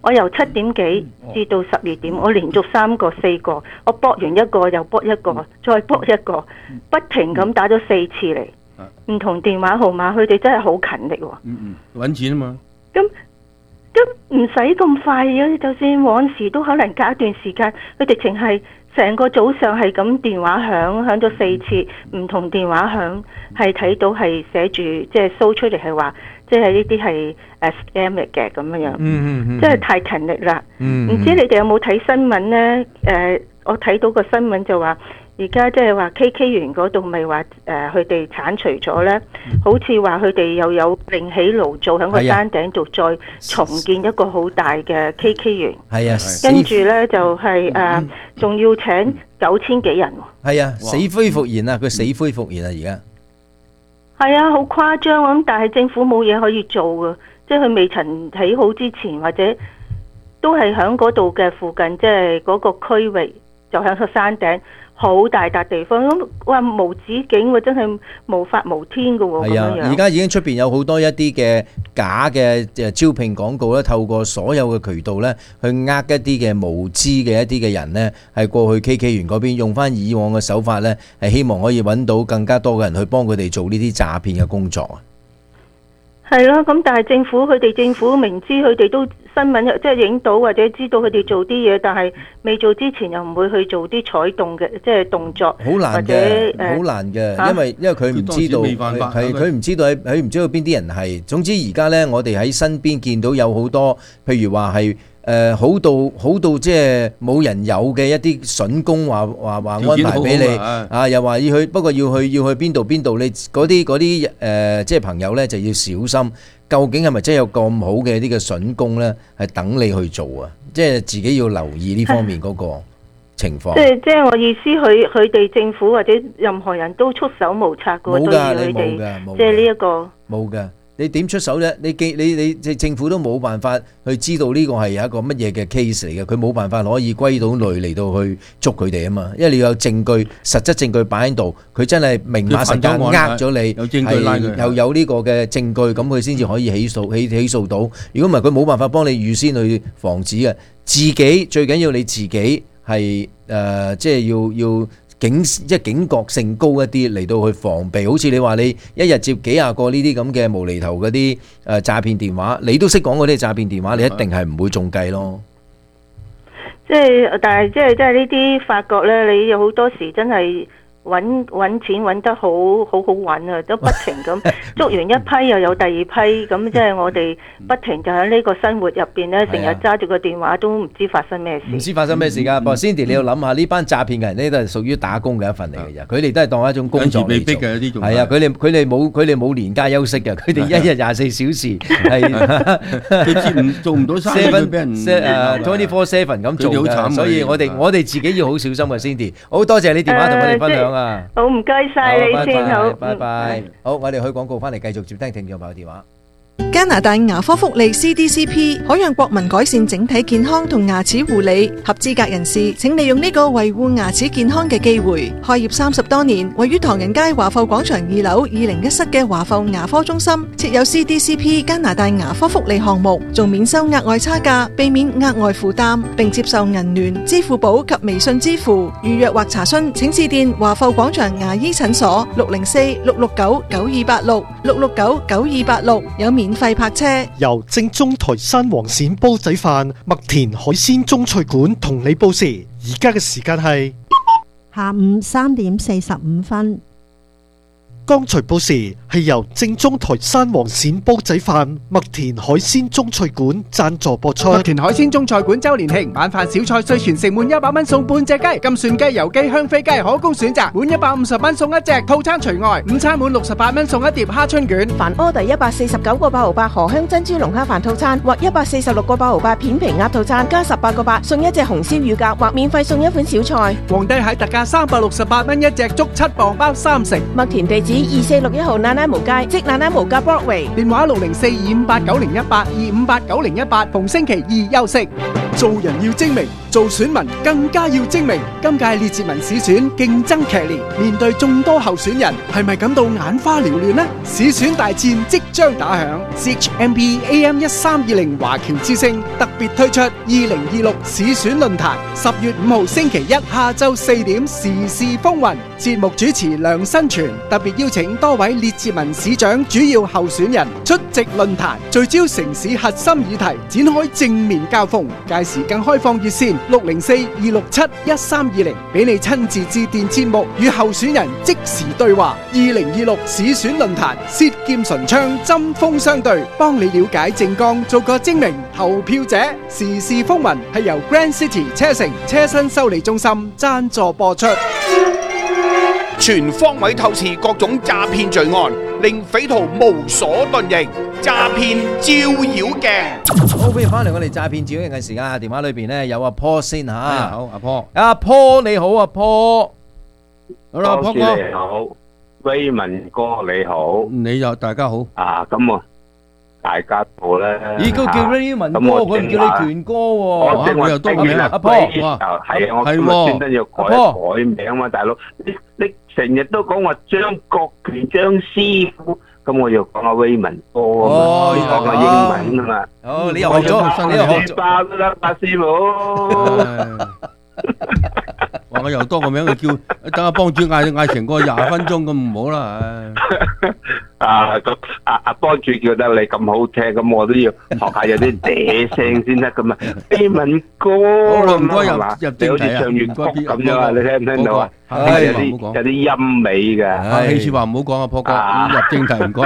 我由七點幾至到十二點，我連續三個四個，我搏完一個又搏一個，再搏一個，不停咁打咗四次嚟，唔同電話號碼，佢哋真係好勤力喎。 嗯嗯，揾錢啊嘛。 咁咁唔使咁快嘅，就算往時都可能隔一段時間，佢哋淨係成個早上係咁電話響，響咗四次，唔同電話響，係睇到係寫住即係 show 出嚟係話，即係呢啲係誒 scam 嚟嘅咁樣樣， 嗯嗯嗯， 即係太勤力啦。唔、 嗯、 知你哋有冇睇新聞呢？誒、呃，我睇到個新聞就話，而家即係話 K K 園嗰度咪話誒，佢哋剷除咗呢，好似話佢哋又有另起爐灶喺個山頂度再重建一個好大嘅 K K 園。 係啊， 跟住呢就係、是、誒，仲、呃、要請九千幾人喎。 係啊，死灰復燃啊！佢死灰復燃啊！而家係啊，好誇張咁，但係政府冇嘢可以做㗎，即係佢未曾起好之前，或者都係喺嗰度嘅附近，即係嗰個區域，就喺個山頂。好大笪地方，咁哇無止境喎，真係無法無天㗎喎。 係啊，而家已經出邊有好多一啲嘅假嘅誒招聘廣告咧，透過所有嘅渠道咧，去呃一啲嘅無知嘅一啲嘅人咧，係過去 K K 園嗰邊用翻以往嘅手法咧，係希望可以揾到更加多嘅人去幫佢哋做呢啲詐騙嘅工作啊。 係咯，咁但係政府佢哋政府明知佢哋都新聞即係影到或者知道佢哋做啲嘢，但係未做之前又唔會去做啲採動嘅即係動作， 好難嘅，好難嘅，因為因為佢唔知道係佢唔知道喺佢唔知道邊啲人係。總之而家呢，我哋喺身邊見到有好多，譬如話係誒好到好到即係冇人有嘅一啲筍工話話話安排俾你啊，又話要去，不過要去要去邊度邊度，你嗰啲嗰啲誒即係朋友呢就要小心。究竟係咪真係有咁好嘅呢個筍工呢？係等你去做啊！即係自己要留意呢方面嗰個情況。即係即係我意思，佢佢哋政府或者任何人都束手無策嘅， 冇㗎，你冇㗎，即係呢一個冇㗎。你點出手啫？你記你你政府都冇辦法去知道呢個係有一個乜嘢嘅 case 嚟嘅，佢冇辦法可以歸到類嚟到去捉佢哋啊嘛。因為你有證據，實質證據擺喺度，佢真係明碼實價呃咗你， 有證據拉佢， 又有呢個嘅證據，咁佢先至可以起訴起起訴到。如果唔係，佢冇辦法幫你預先去防止嘅。自己最緊要你自己係誒、呃，即係要要。警即係警覺性高一啲嚟到去防備，好似你話你一日接幾廿個呢啲咁嘅無厘頭嗰啲誒詐騙電話，你都識講嗰啲詐騙電話，你一定係唔會中計咯。 即係，但係即係即係呢啲發覺咧，你有好多時真係。揾揾錢揾得好好好揾啊！都不停咁捉完一批又有第二批，咁即係我哋不停就喺呢個生活入邊咧，成日揸住個電話都唔知發生咩事。 唔知發生咩事㗎？不過 Cindy 你要諗下呢班詐騙嘅人咧，都係屬於打工嘅一份嚟嘅啫。佢哋都係當一種工作嚟做。係啊，佢哋佢哋冇佢哋冇年假休息嘅，佢哋一日廿四小時係佢接唔做唔到生意，佢俾人誒 twenty four seven 咁做嘅。所以我哋我哋自己要好小心嘅 Cindy。好多謝你電話同我哋分享。 好，唔該晒你先，好， 拜拜。好，我哋去廣告翻嚟繼續接聽聽眾朋友電話。 加拿大牙科福利 C D C P 可讓國民改善整體健康同牙齒護理。合資格人士請利用呢個維護牙齒健康嘅機會。開業三十多年，位於唐人街華埠廣場二樓二零一室嘅華埠牙科中心設有 C D C P 加拿大牙科福利項目，仲免收額外差價，避免額外負擔，並接受銀聯、支付寶及微信支付。預約或查詢請致電華埠廣場牙醫診所六零四六六九九二八六六六九九二八六，有免費泊車。 由正宗台山黃鱔煲仔飯、麥田海鮮中菜館同你報時，而家嘅時間係下午三點四十五分。 剛才報時係由正宗台山黃鱔煲仔飯、麥田海鮮中菜館贊助播出。 麥田海鮮中菜館周年慶晚飯小菜稅全城滿一百蚊送半隻雞，金蒜雞、油雞、香飛雞可供選擇，滿一百五十蚊送一隻，套餐除外。午餐滿六十八蚊送一碟蝦春卷。 凡 order 一百四十九個八毫八荷香珍珠龍蝦飯套餐或一百四十六個八毫八片皮鴨套餐，加十八個八送一隻紅燒乳鴿或免費送一款小菜。 皇帝蟹特價三百六十八蚊一隻，足七磅包三成。 麥田地址二四六一號奶奶毛街，即奶奶毛街 Broadway。 電話六零四二五八九零一八二五八九零一八，逢星期二休息。做人要精明， 做選民更加要精明。今屆列治文市選競爭劇烈，面對眾多候選人，係咪感到眼花繚亂呢？市選大戰即將打響 ，C H M B A M 一三二零華僑之聲特別推出二零二六市選論壇，十月五號星期一下晝四點時事風雲。節目主持梁新全特別邀請多位列治文市長主要候選人出席論壇，聚焦城市核心議題，展開正面交鋒。屆時更開放熱線六零四二六七一三二零，俾你親自致電節目與候選人即時對話。二零二六市選論壇，舌劍唇槍，針鋒相對，幫你了解政綱，做個精明投票者。時事風雲係由 Grand City 車城車身修理中心贊助播出。 全方位透視各種詐騙罪案，令匪徒無所遁形。詐騙照妖鏡。 好，歡迎翻嚟我哋詐騙照妖鏡嘅時間。電話裏邊咧有阿 Paul 先吓。 好，阿 Paul。 阿 Paul 你好，阿 Paul。 好啦，阿 Paul 哥。 你好，威文哥你好。 你又大家好。 啊，咁我大家好咧。 咦，佢叫 Raymond 哥，佢唔叫你權哥喎。 我正我又多個名。阿 Paul。 係啊，我今日專登要改改名啊嘛，大佬。你你成日都講話張國權張師傅。咁我又講下威文哥啊嘛，講下英文啊嘛。 哦，你又學咗，你又學咗。 爆啦，白師傅。 話我又多個名，佢叫等阿幫主嗌嗌成個廿分鐘咁唔好啦，唉。 啊，咁阿阿幫主叫得你咁好聽，咁我都要學下有啲嗲聲先得噶嘛。威文哥， 好啦，唔該入入正題啊， 唱粵曲咁樣啊，你聽唔聽到啊？ 係有啲有啲音尾嘅。 氣說話唔好講啊，破哥，入正題唔該。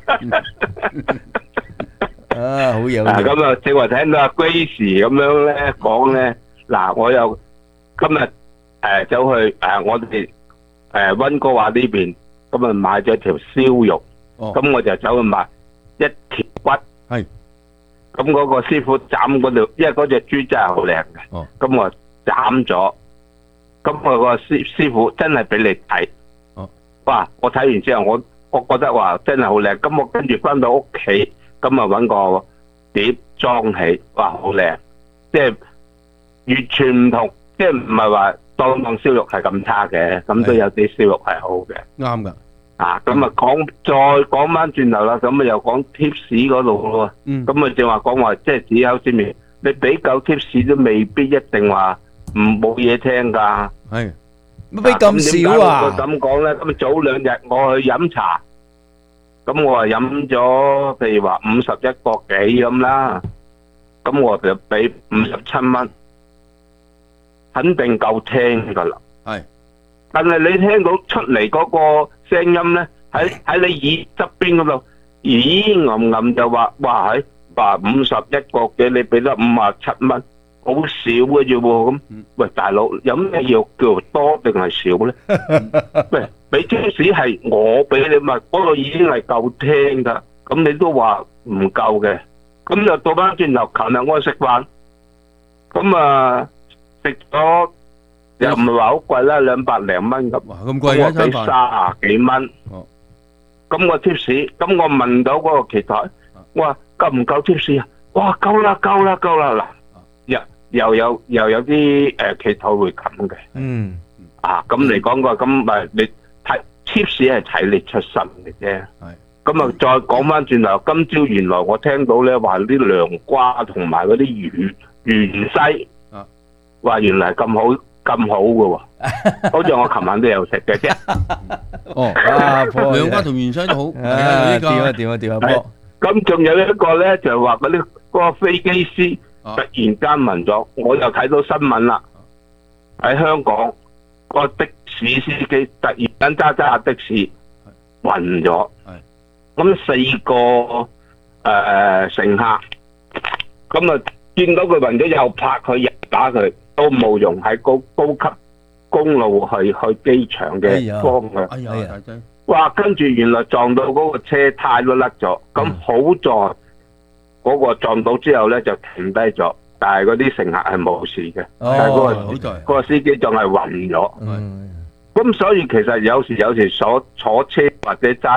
啊，好嘢！ 啊，咁啊，正話聽到阿 Grace 咁樣咧講咧，嗱，我又今日誒走去誒我哋誒溫哥華呢邊，咁啊買咗條燒肉，咁我就走去買一條骨， 係， 咁嗰個師傅斬嗰條，因為嗰隻豬真係好靚嘅，咁我斬咗，咁我個師師傅真係俾你睇，哇！我睇完之後，我我覺得話真係好靚，咁我跟住翻到屋企。咁啊揾個碟裝起，哇好靚，即係完全唔同，即係唔係話當當燒肉係咁差嘅，咁都有啲燒肉係好嘅。 啱噶。 啊，咁啊講再講翻轉頭啦，咁啊又講 tips 嗰度咯。嗯。咁啊正話講話，即係只口先面，你俾夠 tips 都未必一定話唔冇嘢聽㗎。 係。 乜俾咁少啊？ 咁講咧，咁早兩日我去飲茶。咁我啊飲咗，譬如話五十一個幾咁啦，咁我就俾五十七蚊，肯定夠聽噶啦。係，但係你聽到出嚟嗰個聲音咧，喺喺你耳側邊嗰度，咦吟吟就話，哇喺話五十一個幾，你俾得五十七蚊，好少嘅啫喎。咁，喂大佬，有咩要叫多定係少咧？喂。俾張紙係我俾你嘛，嗰個已經係夠聽噶，咁你都話唔夠嘅，咁就到翻轉頭，琴日我去食飯，咁啊食咗又唔係話好貴啦，兩百零蚊咁， 咁貴嘅餐飯， 俾卅幾蚊，咁我 tips，咁我問到嗰個櫃台，我話夠唔夠 tips 啊？哇，夠啦，夠啦，夠啦，嗱，又又有又有啲誒櫃台會咁嘅，嗯，啊，咁嚟講個咁咪你。睇 tips 係睇你出身嘅啫，咁啊再講翻轉頭，今朝原來我聽到咧話啲涼瓜同埋嗰啲芫芫茜，話原來咁好咁好嘅喎，好似我琴晚都有食嘅啫。 哦，涼瓜同芫茜都好，係啊， 點啊點啊點啊波。 咁仲有一個咧就係話嗰啲嗰個飛機師突然間暈咗，我又睇到新聞啦，喺香港。個的士司機突然間揸揸下的士暈咗，咁四個誒、呃、乘客，咁啊見到佢暈咗又拍佢又打佢，都冇用，喺高高級公路去去機場嘅方向。哎呀，哎呀哇！跟住原來撞到嗰個車胎都甩咗，咁、嗯、好在嗰個撞到之後咧就停低咗。但係嗰啲乘客係冇事嘅，但係嗰個嗰個司機仲係暈咗。咁所以其實有時有時坐坐車或者揸車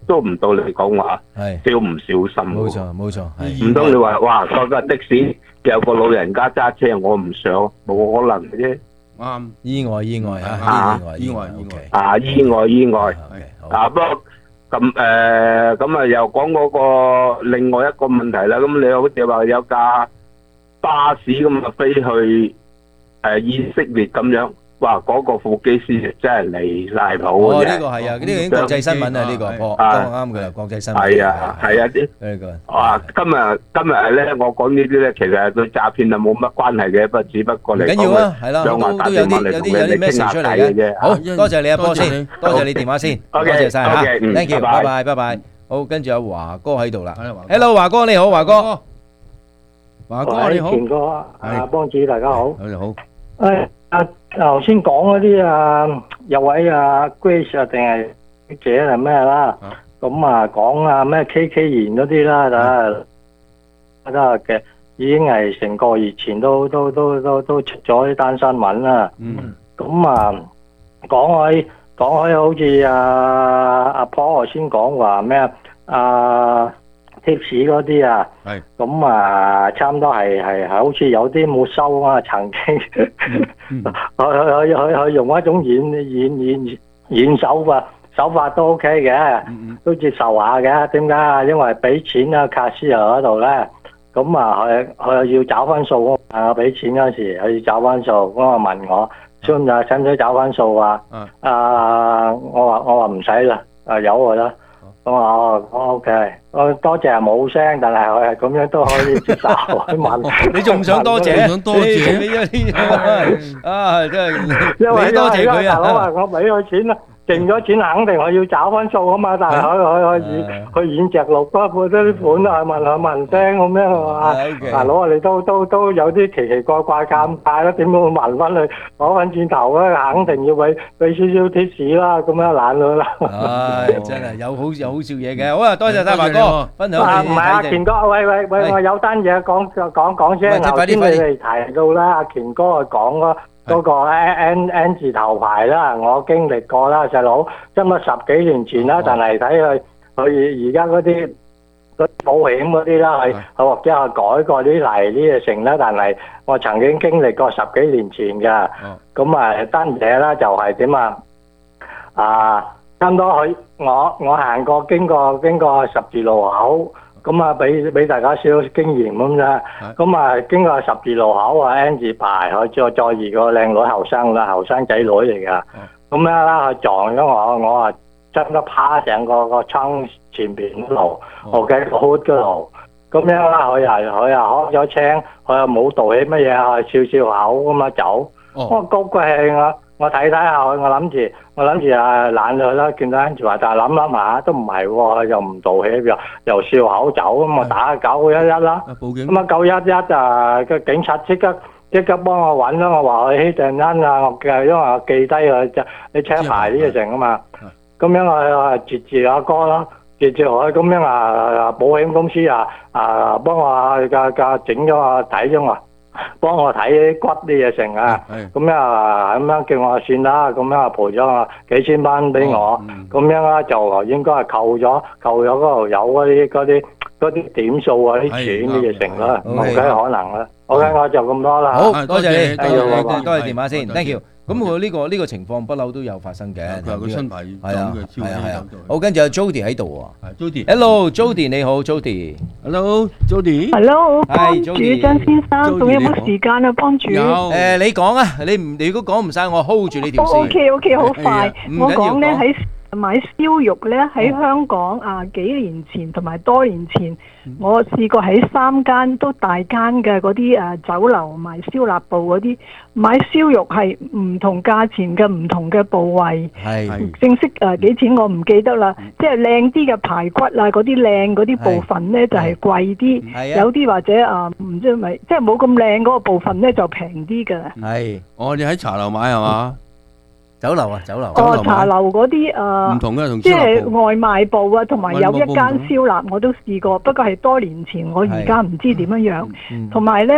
都唔到你講話小唔小心。 冇錯冇錯， 唔通你話哇嗰架的士有個老人家揸車，我唔上，冇可能嘅啫。 啱， 意外意外啊， 啊意外意外意外啊意外意外。啊不過咁誒咁啊又講嗰個另外一個問題啦。咁你好似話有架巴士咁啊飛去誒以色列咁樣。哇！嗰個副機師真係離曬譜嘅。 哦，呢個係啊，呢個已經國際新聞啊，呢個破啱啱嘅啦，國際新聞。 係啊，係啊啲。 呢個啊，今日今日咧，我講呢啲咧，其實對詐騙啊冇乜關係嘅，不過只不過嚟講， 唔緊要啊，係啦，都都有啲有啲有啲 message 出嚟嘅。好多謝你啊，波先，多謝你電話先，多謝曬嚇 ，thank you，拜拜拜拜。好，跟住有華哥喺度啦。Hello，華哥你好，華哥。 華哥你好。 田哥啊，幫主大家好。 你好。 誒。啊，頭先講嗰啲啊，有位啊 Grace 啊，定係姐係咩啦？咁啊講啊咩 K K 言嗰啲啦，就得嘅，已經係成個月前都都都都都出咗呢單新聞啦。嗯。咁啊講開講開，好似啊阿 Paul 先講話咩啊？貼士嗰啲啊，咁啊差唔多係係係好似有啲冇收啊，曾經佢佢佢佢用一種演演演演手法手法都 OK 嘅，都接受下嘅。點解啊？因為俾錢啊卡斯啊嗰度咧，咁啊佢佢要找翻數啊，我俾錢嗰時佢要找翻數，咁啊問我，使唔使使唔使找翻數啊？啊我話我話唔使啦，啊有我啦。我話哦 OK， 我多謝冇聲，但係佢係咁樣都可以接受。問你仲想多謝？想多謝你啊！啊，真係因為多謝佢啊！ 大佬話我俾佢錢啦，剩咗錢肯定我要找翻數啊嘛。但係佢佢佢演佢演隻鹿嗰款啲款啊，問下問聲咁樣啊。大佬啊，你都都都有啲奇奇怪怪尷尬啦，點會問翻佢攞翻轉頭咧？肯定要俾俾少少貼士啦，咁樣懶佢啦。 唉，真係有好有好笑嘢嘅。好啊，多謝晒華哥分享你。 唔係阿權哥，喂喂喂，我有單嘢講講講聲。頭先你哋提到啦，阿權哥啊講嗰嗰個 N N 字頭牌啦，我經歷過啦，細佬，差唔多十幾年前啦，但係睇佢佢而家嗰啲嗰保險嗰啲啦，係佢或者係改過啲例呢嘢成啦，但係我曾經經歷過十幾年前㗎。咁啊單嘢啦就係點啊？啊，差唔多佢我我行過經過經過十字路口。咁啊，俾俾大家少少經驗咁啫。咁啊，經過十字路口啊 ，N 字牌，佢再載住個靚女後生啦，後生仔女嚟噶。咁樣啦，佢撞咗我，我啊真得趴上個個窗前邊嗰度，我嘅 hood 嗰度。咁樣啦，佢又佢又開咗窗，佢又冇道起乜嘢，佢笑笑口咁啊走。我高貴啊！我睇睇下佢，我諗住我諗住啊懶佢啦，見到 Angie 話，但係諗諗下都唔係喎，又唔道氣，又又笑口走咁啊，打九一一啦。咁啊九一一啊個警察即刻即刻幫我揾啦，我話佢希定恩啊，我因為我記低佢就你車牌呢嘢成啊嘛。咁樣我截住阿哥啦，截住佢咁樣啊保險公司啊啊幫我架架整咗我睇咗我。幫我睇骨啲嘢成啊，咁啊咁樣叫我算啦，咁樣啊賠咗我幾千蚊俾我，咁樣啦就應該係扣咗扣咗嗰度有嗰啲嗰啲嗰啲點數啊啲錢啲嘢成啦，冇計可能啦。OK，我就咁多啦。 好多謝你，多謝多謝電話先 ，thank you。咁佢呢個呢個情況不嬲都有發生嘅。 佢話佢新牌係啊係啊係啊。好，跟住有 Jody 喺度喎。Jody。 Hello Jody 你好 Jody。 Hello Jody。 Hello 幫主張先生，仲有冇時間啊？幫主。 有。誒你講啊，你唔你如果講唔晒，我 hold 住你條線。 OK OK 好快，我講咧喺。買燒肉咧喺香港啊，幾年前同埋多年前，我試過喺三間都大間嘅嗰啲誒酒樓賣燒臘部嗰啲買燒肉係唔同價錢嘅唔同嘅部位，係正式誒幾錢我唔記得啦。即係靚啲嘅排骨啊，嗰啲靚嗰啲部分咧就係貴啲，有啲或者啊唔知咪即係冇咁靚嗰個部分咧就平啲嘅。 係，我哋喺茶樓買係嘛？ 酒樓啊，酒樓。 哦，茶樓嗰啲誒， 唔同嘅，同即係外賣部啊，同埋有一間燒臘我都試過，不過係多年前，我而家唔知點樣樣。同埋咧，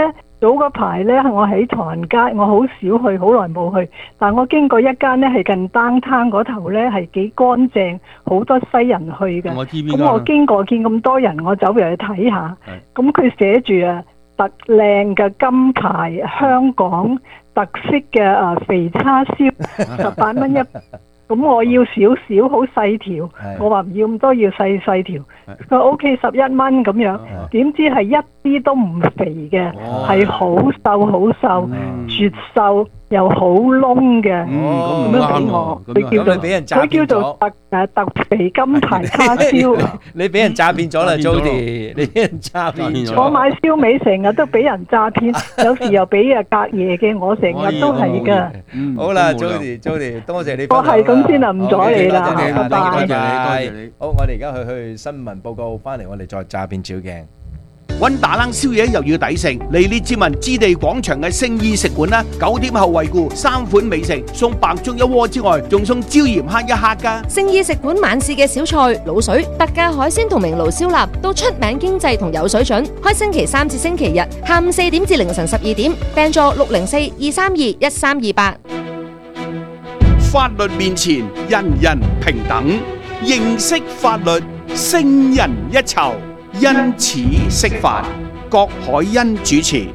早嗰排呢，我喺唐人街，我好少去，好耐冇去。但我經過一間呢，係近 downtown 嗰頭呢，係幾乾淨，好多西人去嘅。 我知邊間。 咁我經過見咁多人，我走入去睇下。咁佢寫住啊，特靚嘅金牌，香港特色嘅啊肥叉燒，十八蚊一。咁我要少少好細條，我話唔要咁多，要細細條。佢 O K 十一蚊咁樣，點知係一啲都唔肥嘅，係好瘦好瘦，絕瘦又好窿嘅，咁樣俾我，佢叫做佢叫做特誒特肥金牌叉燒。 你俾人詐騙咗啦 ，Jody，你俾人詐騙咗。 我買燒味成日都俾人詐騙，有時又俾啊隔夜嘅，我成日都係噶。 好啦 ，Jody，Jody，多謝你。 我係咁先啦，唔阻你啦，拜拜。 多謝你，多謝你。好，我哋而家去去新聞報告，翻嚟我哋再詐騙照鏡。 搵打冷宵夜又要抵食，嚟列治文置地廣場嘅聖意食館啦，九點後惠顧三款美食，送白粥一鍋之外，仲送椒鹽蝦一克噶。 聖意食館晚市嘅小菜、滷水、特價海鮮同明爐燒臘都出名經濟同有水準。開星期三至星期日下午四點至凌晨十二點，訂座六零四二三二一三二八。 法律面前人人平等，認識法律勝人一籌。因此釋法，郭海欣主持。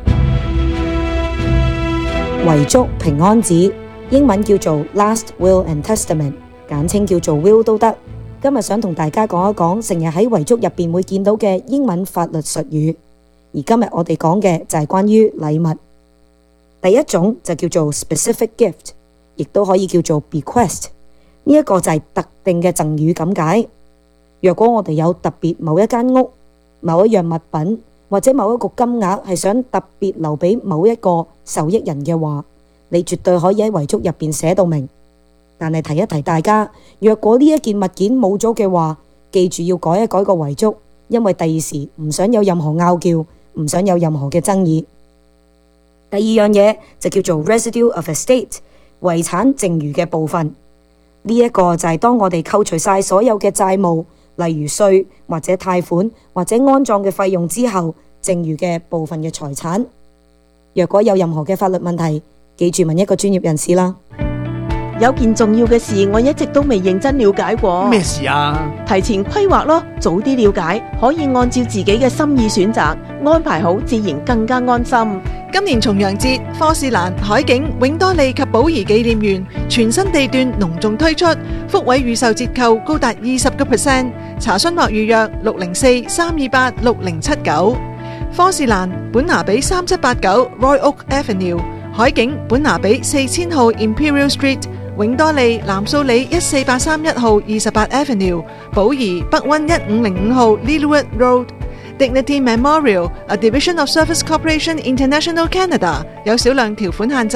遺囑平安紙，英文叫做 Last Will and Testament， 簡稱叫做 Will 都得。今日想同大家講一講成日喺遺囑入邊會見到嘅英文法律術語，而今日我哋講嘅就係關於禮物。第一種就叫做 Specific Gift， 亦都可以叫做 Bequest， 呢一個就係特定嘅贈與咁解。若果我哋有特別某一間屋、某一樣物品或者某一個金額係想特別留俾某一個受益人嘅話，你絕對可以喺遺囑入邊寫到明。但係提一提大家，若果呢一件物件冇咗嘅話，記住要改一改個遺囑，因為第二時唔想有任何拗撬，唔想有任何嘅爭議。第二樣嘢就叫做 residue of estate， 遺產剩餘嘅部分。呢一個就係當我哋扣除晒所有嘅債務，例如稅或者貸款或者安葬嘅費用之後，剩餘嘅部分嘅財產。若果有任何嘅法律問題，記住問一個專業人士啦。 有件重要嘅事，我一直都未認真了解過。 咩事啊？ 提前規劃咯，早啲了解，可以按照自己嘅心意選擇，安排好，自然更加安心。 今年重陽節，科士蘭、海景、永多利及寶儀紀念園全新地段隆重推出，福位預售折扣高達二十個 percent。查詢或預約六零四三二八六零七九。科士蘭本拿比三七八九 Roy Oak Avenue， 海景本拿比四千號 Imperial Street， 永多利南素里一四八三一號二十八 Avenue， 寶儀北灣一五零五號 Littlewood Road。Dignity Memorial, a division of Service Corporation International Canada， 有少量條款限制。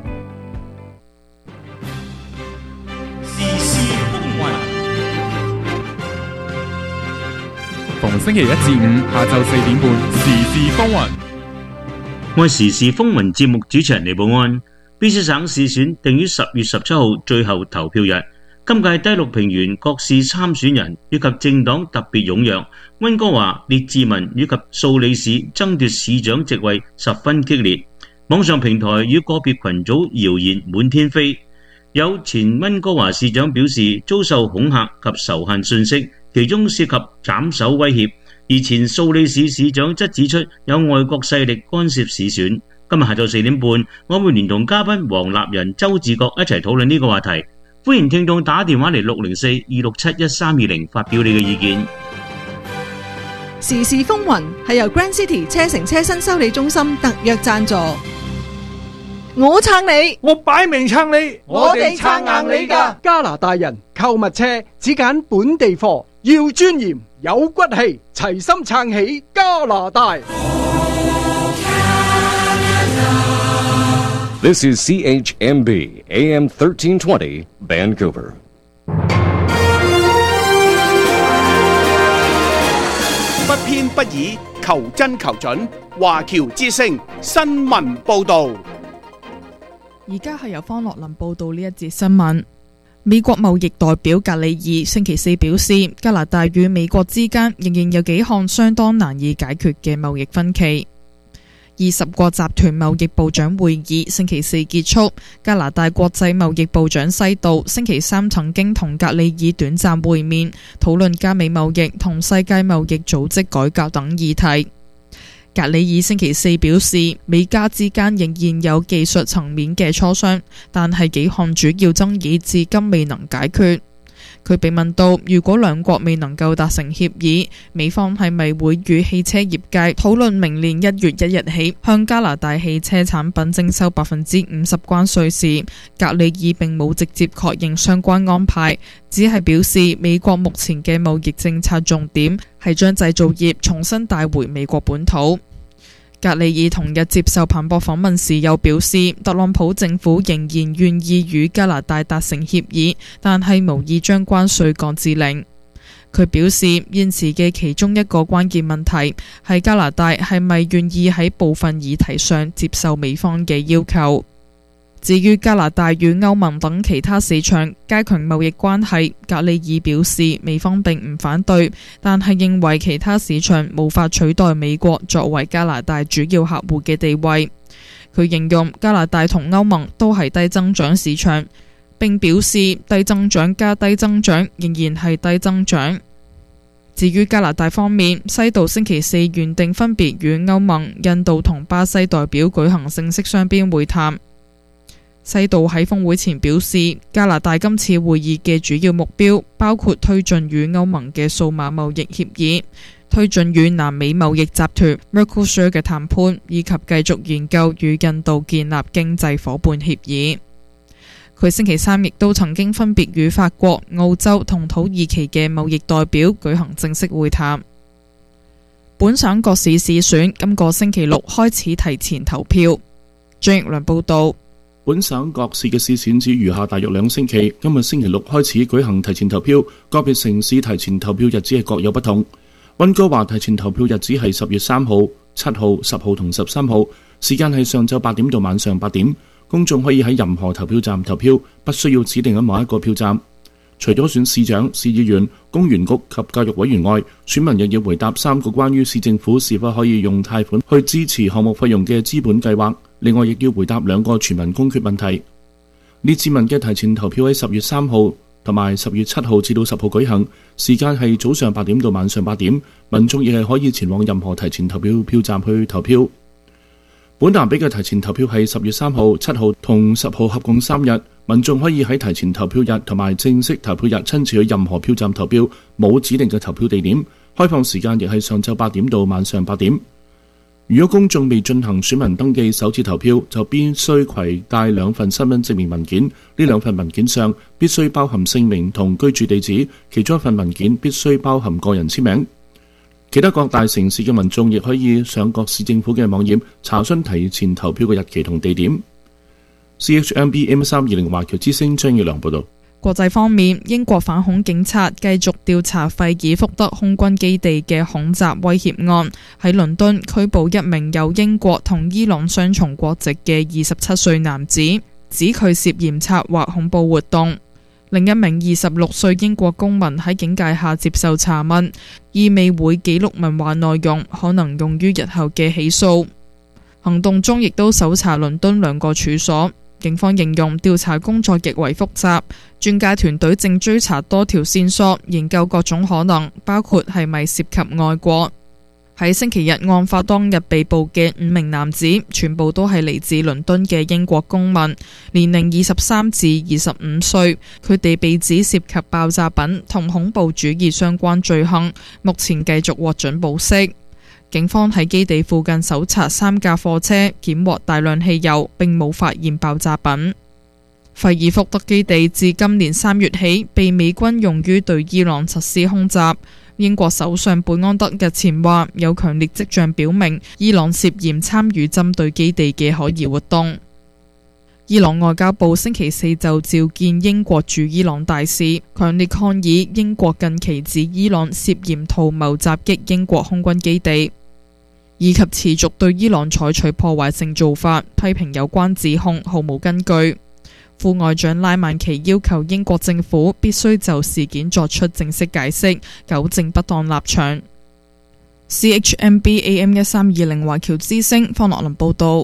時事風雲，逢星期一至五下晝四點半，時事風雲。 我係時事風雲節目主持人李寶安。卑詩省市選定於十月十七號最後投票日。今屆第六平原各市參選人以及政黨特別踴躍，溫哥華、列治文以及素里市爭奪市長席位十分激烈。網上平台與個別群組謠言滿天飛，有前溫哥華市長表示遭受恐嚇及仇恨訊息，其中涉及斬首威脅；而前素里市市長則指出有外國勢力干涉市選。今日下晝四點半，我會連同嘉賓黃立仁、周志國一齊討論呢個話題。歡迎聽眾打電話嚟六零四二六七一三二零發表你嘅意見。 時事風雲係由 Grand City 車城車身修理中心特約贊助。我撐你， 我擺明撐你， 我哋撐硬你㗎。加拿大人購物車只揀本地貨，要尊嚴有骨氣，齊心撐起加拿大。 This is C H M B A M thirteen twenty Vancouver. 不偏不倚，求真求準。華僑之聲新聞報導。 而家係由方樂林報導呢一節新聞。美國貿易代表格里爾星期四表示，加拿大與美國之間仍然有幾項相當難以解決嘅貿易分歧。 二十國集團貿易部長會議星期四結束，加拿大國際貿易部長西道星期三曾經同格里爾短暫會面，討論加美貿易同世界貿易組織改革等議題。格里爾星期四表示，美加之間仍然有技術層面嘅磋商，但係幾項主要爭議至今未能解決。佢被問到，如果兩國未能夠達成協議，美方係咪會與汽車業界討論明年一月一日起向加拿大汽車產品徵收百分之五十關稅時，格里爾並冇直接確認相關安排，只係表示美國目前嘅貿易政策重點係將製造業重新帶回美國本土。格里爾同日接受彭博訪問時又表示，特朗普政府仍然願意與加拿大達成協議，但係無意將關稅降至零。佢表示，現時嘅其中一個關鍵問題係加拿大係咪願意喺部分議題上接受美方嘅要求。至於加拿大與歐盟等其他市場加強貿易關係，格里爾表示美方並唔反對，但係認為其他市場無法取代美國作為加拿大主要客戶嘅地位。佢形容加拿大同歐盟都係低增長市場，並表示低增長加低增長仍然係低增長。至於加拿大方面，西道星期四原定分別與歐盟、印度同巴西代表舉行正式雙邊會談。西道喺峰會前表示，加拿大今次會議嘅主要目標包括推進與歐盟嘅數碼貿易協議，推進與南美貿易集團 Mercosur 嘅談判，以及繼續研究與印度建立經濟夥伴協議。佢星期三亦都曾經分別與法國、澳洲同土耳其嘅貿易代表舉行正式會談。本省各市市選今個星期六開始提前投票。張奕良報道。 本省各市嘅市選只餘下大約兩星期，今日星期六開始舉行提前投票，個別城市提前投票日子係各有不同。溫哥華提前投票日子係十月三號、七號、十號同十三號，時間係上晝八點到晚上八點。公眾可以喺任何投票站投票，不需要指定喺某一個票站。除咗選市長、市議員、公園局及教育委員外，選民亦要回答三個關於市政府是否可以用貸款去支持項目費用嘅資本計劃。另外，亦要回答兩個全民公決問題。列治文嘅提前投票喺十月三號同埋十月七號至到十號舉行，時間係早上八點到晚上八點。民眾亦係可以前往任何提前投票票站去投票。本南比嘅提前投票係十月三號、七號同十號合共三日。民眾可以喺提前投票日同埋正式投票日親自去任何票站投票，冇指定嘅投票地點。開放時間亦係上晝八點到晚上八點。如果公眾未進行選民登記首次投票，就必須攜帶兩份身份證明文件。呢兩份文件上必須包含姓名同居住地址，其中一份文件必須包含個人簽名。其他各大城市嘅民眾亦可以上各市政府嘅網頁查詢提前投票嘅日期同地點。C H M B M 三二零華僑之聲張耀良報道。 國際方面，英國反恐警察繼續調查費爾福德空軍基地嘅恐襲威脅案，喺倫敦拘捕一名有英國同伊朗雙重國籍嘅二十七歲男子，指佢涉嫌策劃恐怖活動。另一名二十六歲英國公民喺警戒下接受查問，意味會記錄問話內容，可能用於日後嘅起訴。行動中亦都搜查倫敦兩個處所。警方形容調查工作極為複雜，專家團隊正追查多條線索，研究各種可能，包括係咪涉及外國。喺星期日案發當日被捕嘅五名男子，全部都係嚟自倫敦嘅英國公民，年齡二十三至二十五歲。佢哋被指涉及爆炸品同恐怖主義相關罪行，目前繼續獲准保釋。警方喺基地附近搜查三架貨車，檢獲大量汽油，並冇發現爆炸品。費爾福德基地自今年三月起被美軍用於對伊朗實施空襲。英國首相貝安德日前話，有強烈跡象表明伊朗涉嫌參與針對基地嘅可疑活動。伊朗外交部星期四就召見英國駐伊朗大使，強烈抗議英國近期指伊朗涉嫌圖謀襲擊英國空軍基地，以及持續對伊朗採取破壞性做法，批評有關指控毫無根據。副外長拉曼奇要求英國政府必須就事件作出正式解釋，糾正不當立場。 C H M B A M 一三二零華僑之聲方樂林報道。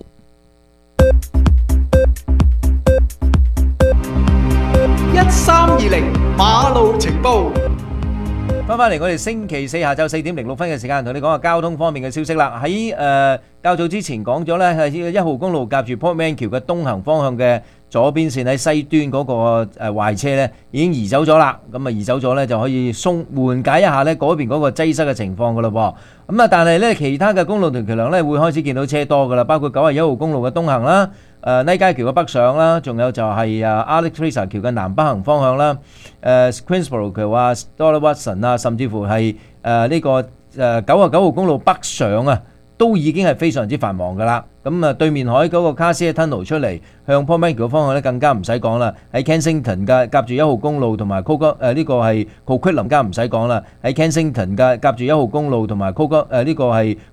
一三二零馬路情報。 翻返嚟，我哋星期四下晝四點零六分嘅時間，同你講下交通方面嘅消息啦。喺誒較早之前講咗呢，係一號公路夾住 Portman 橋嘅東行方向嘅左邊線喺西端嗰個誒壞車呢已經移走咗啦。咁啊移走咗呢就可以鬆緩解一下呢嗰邊嗰個擠塞嘅情況噶啦噃。咁啊，但係呢其他嘅公路同橋梁呢會開始見到車多噶啦，包括九十一號公路嘅東行啦。誒尼街橋嘅北上啦，仲有就係啊 Alex Fraser 橋嘅南北行方向啦，誒 Queensborough 橋啊 Dollar Watson 啊，甚至乎係誒呢個誒九十九號公路北上啊，都已經係非常之繁忙噶啦。咁啊，對面海嗰個卡斯嘅 Tunnel 出嚟，向 Portman 橋嘅方向咧更加唔使講啦。喺 Kensington 嘅夾住一號公路同埋 Coco 誒呢個係 Coquitlam 更加唔使講啦。喺 Kensington 嘅夾住一號公路同埋 Coco 誒呢個係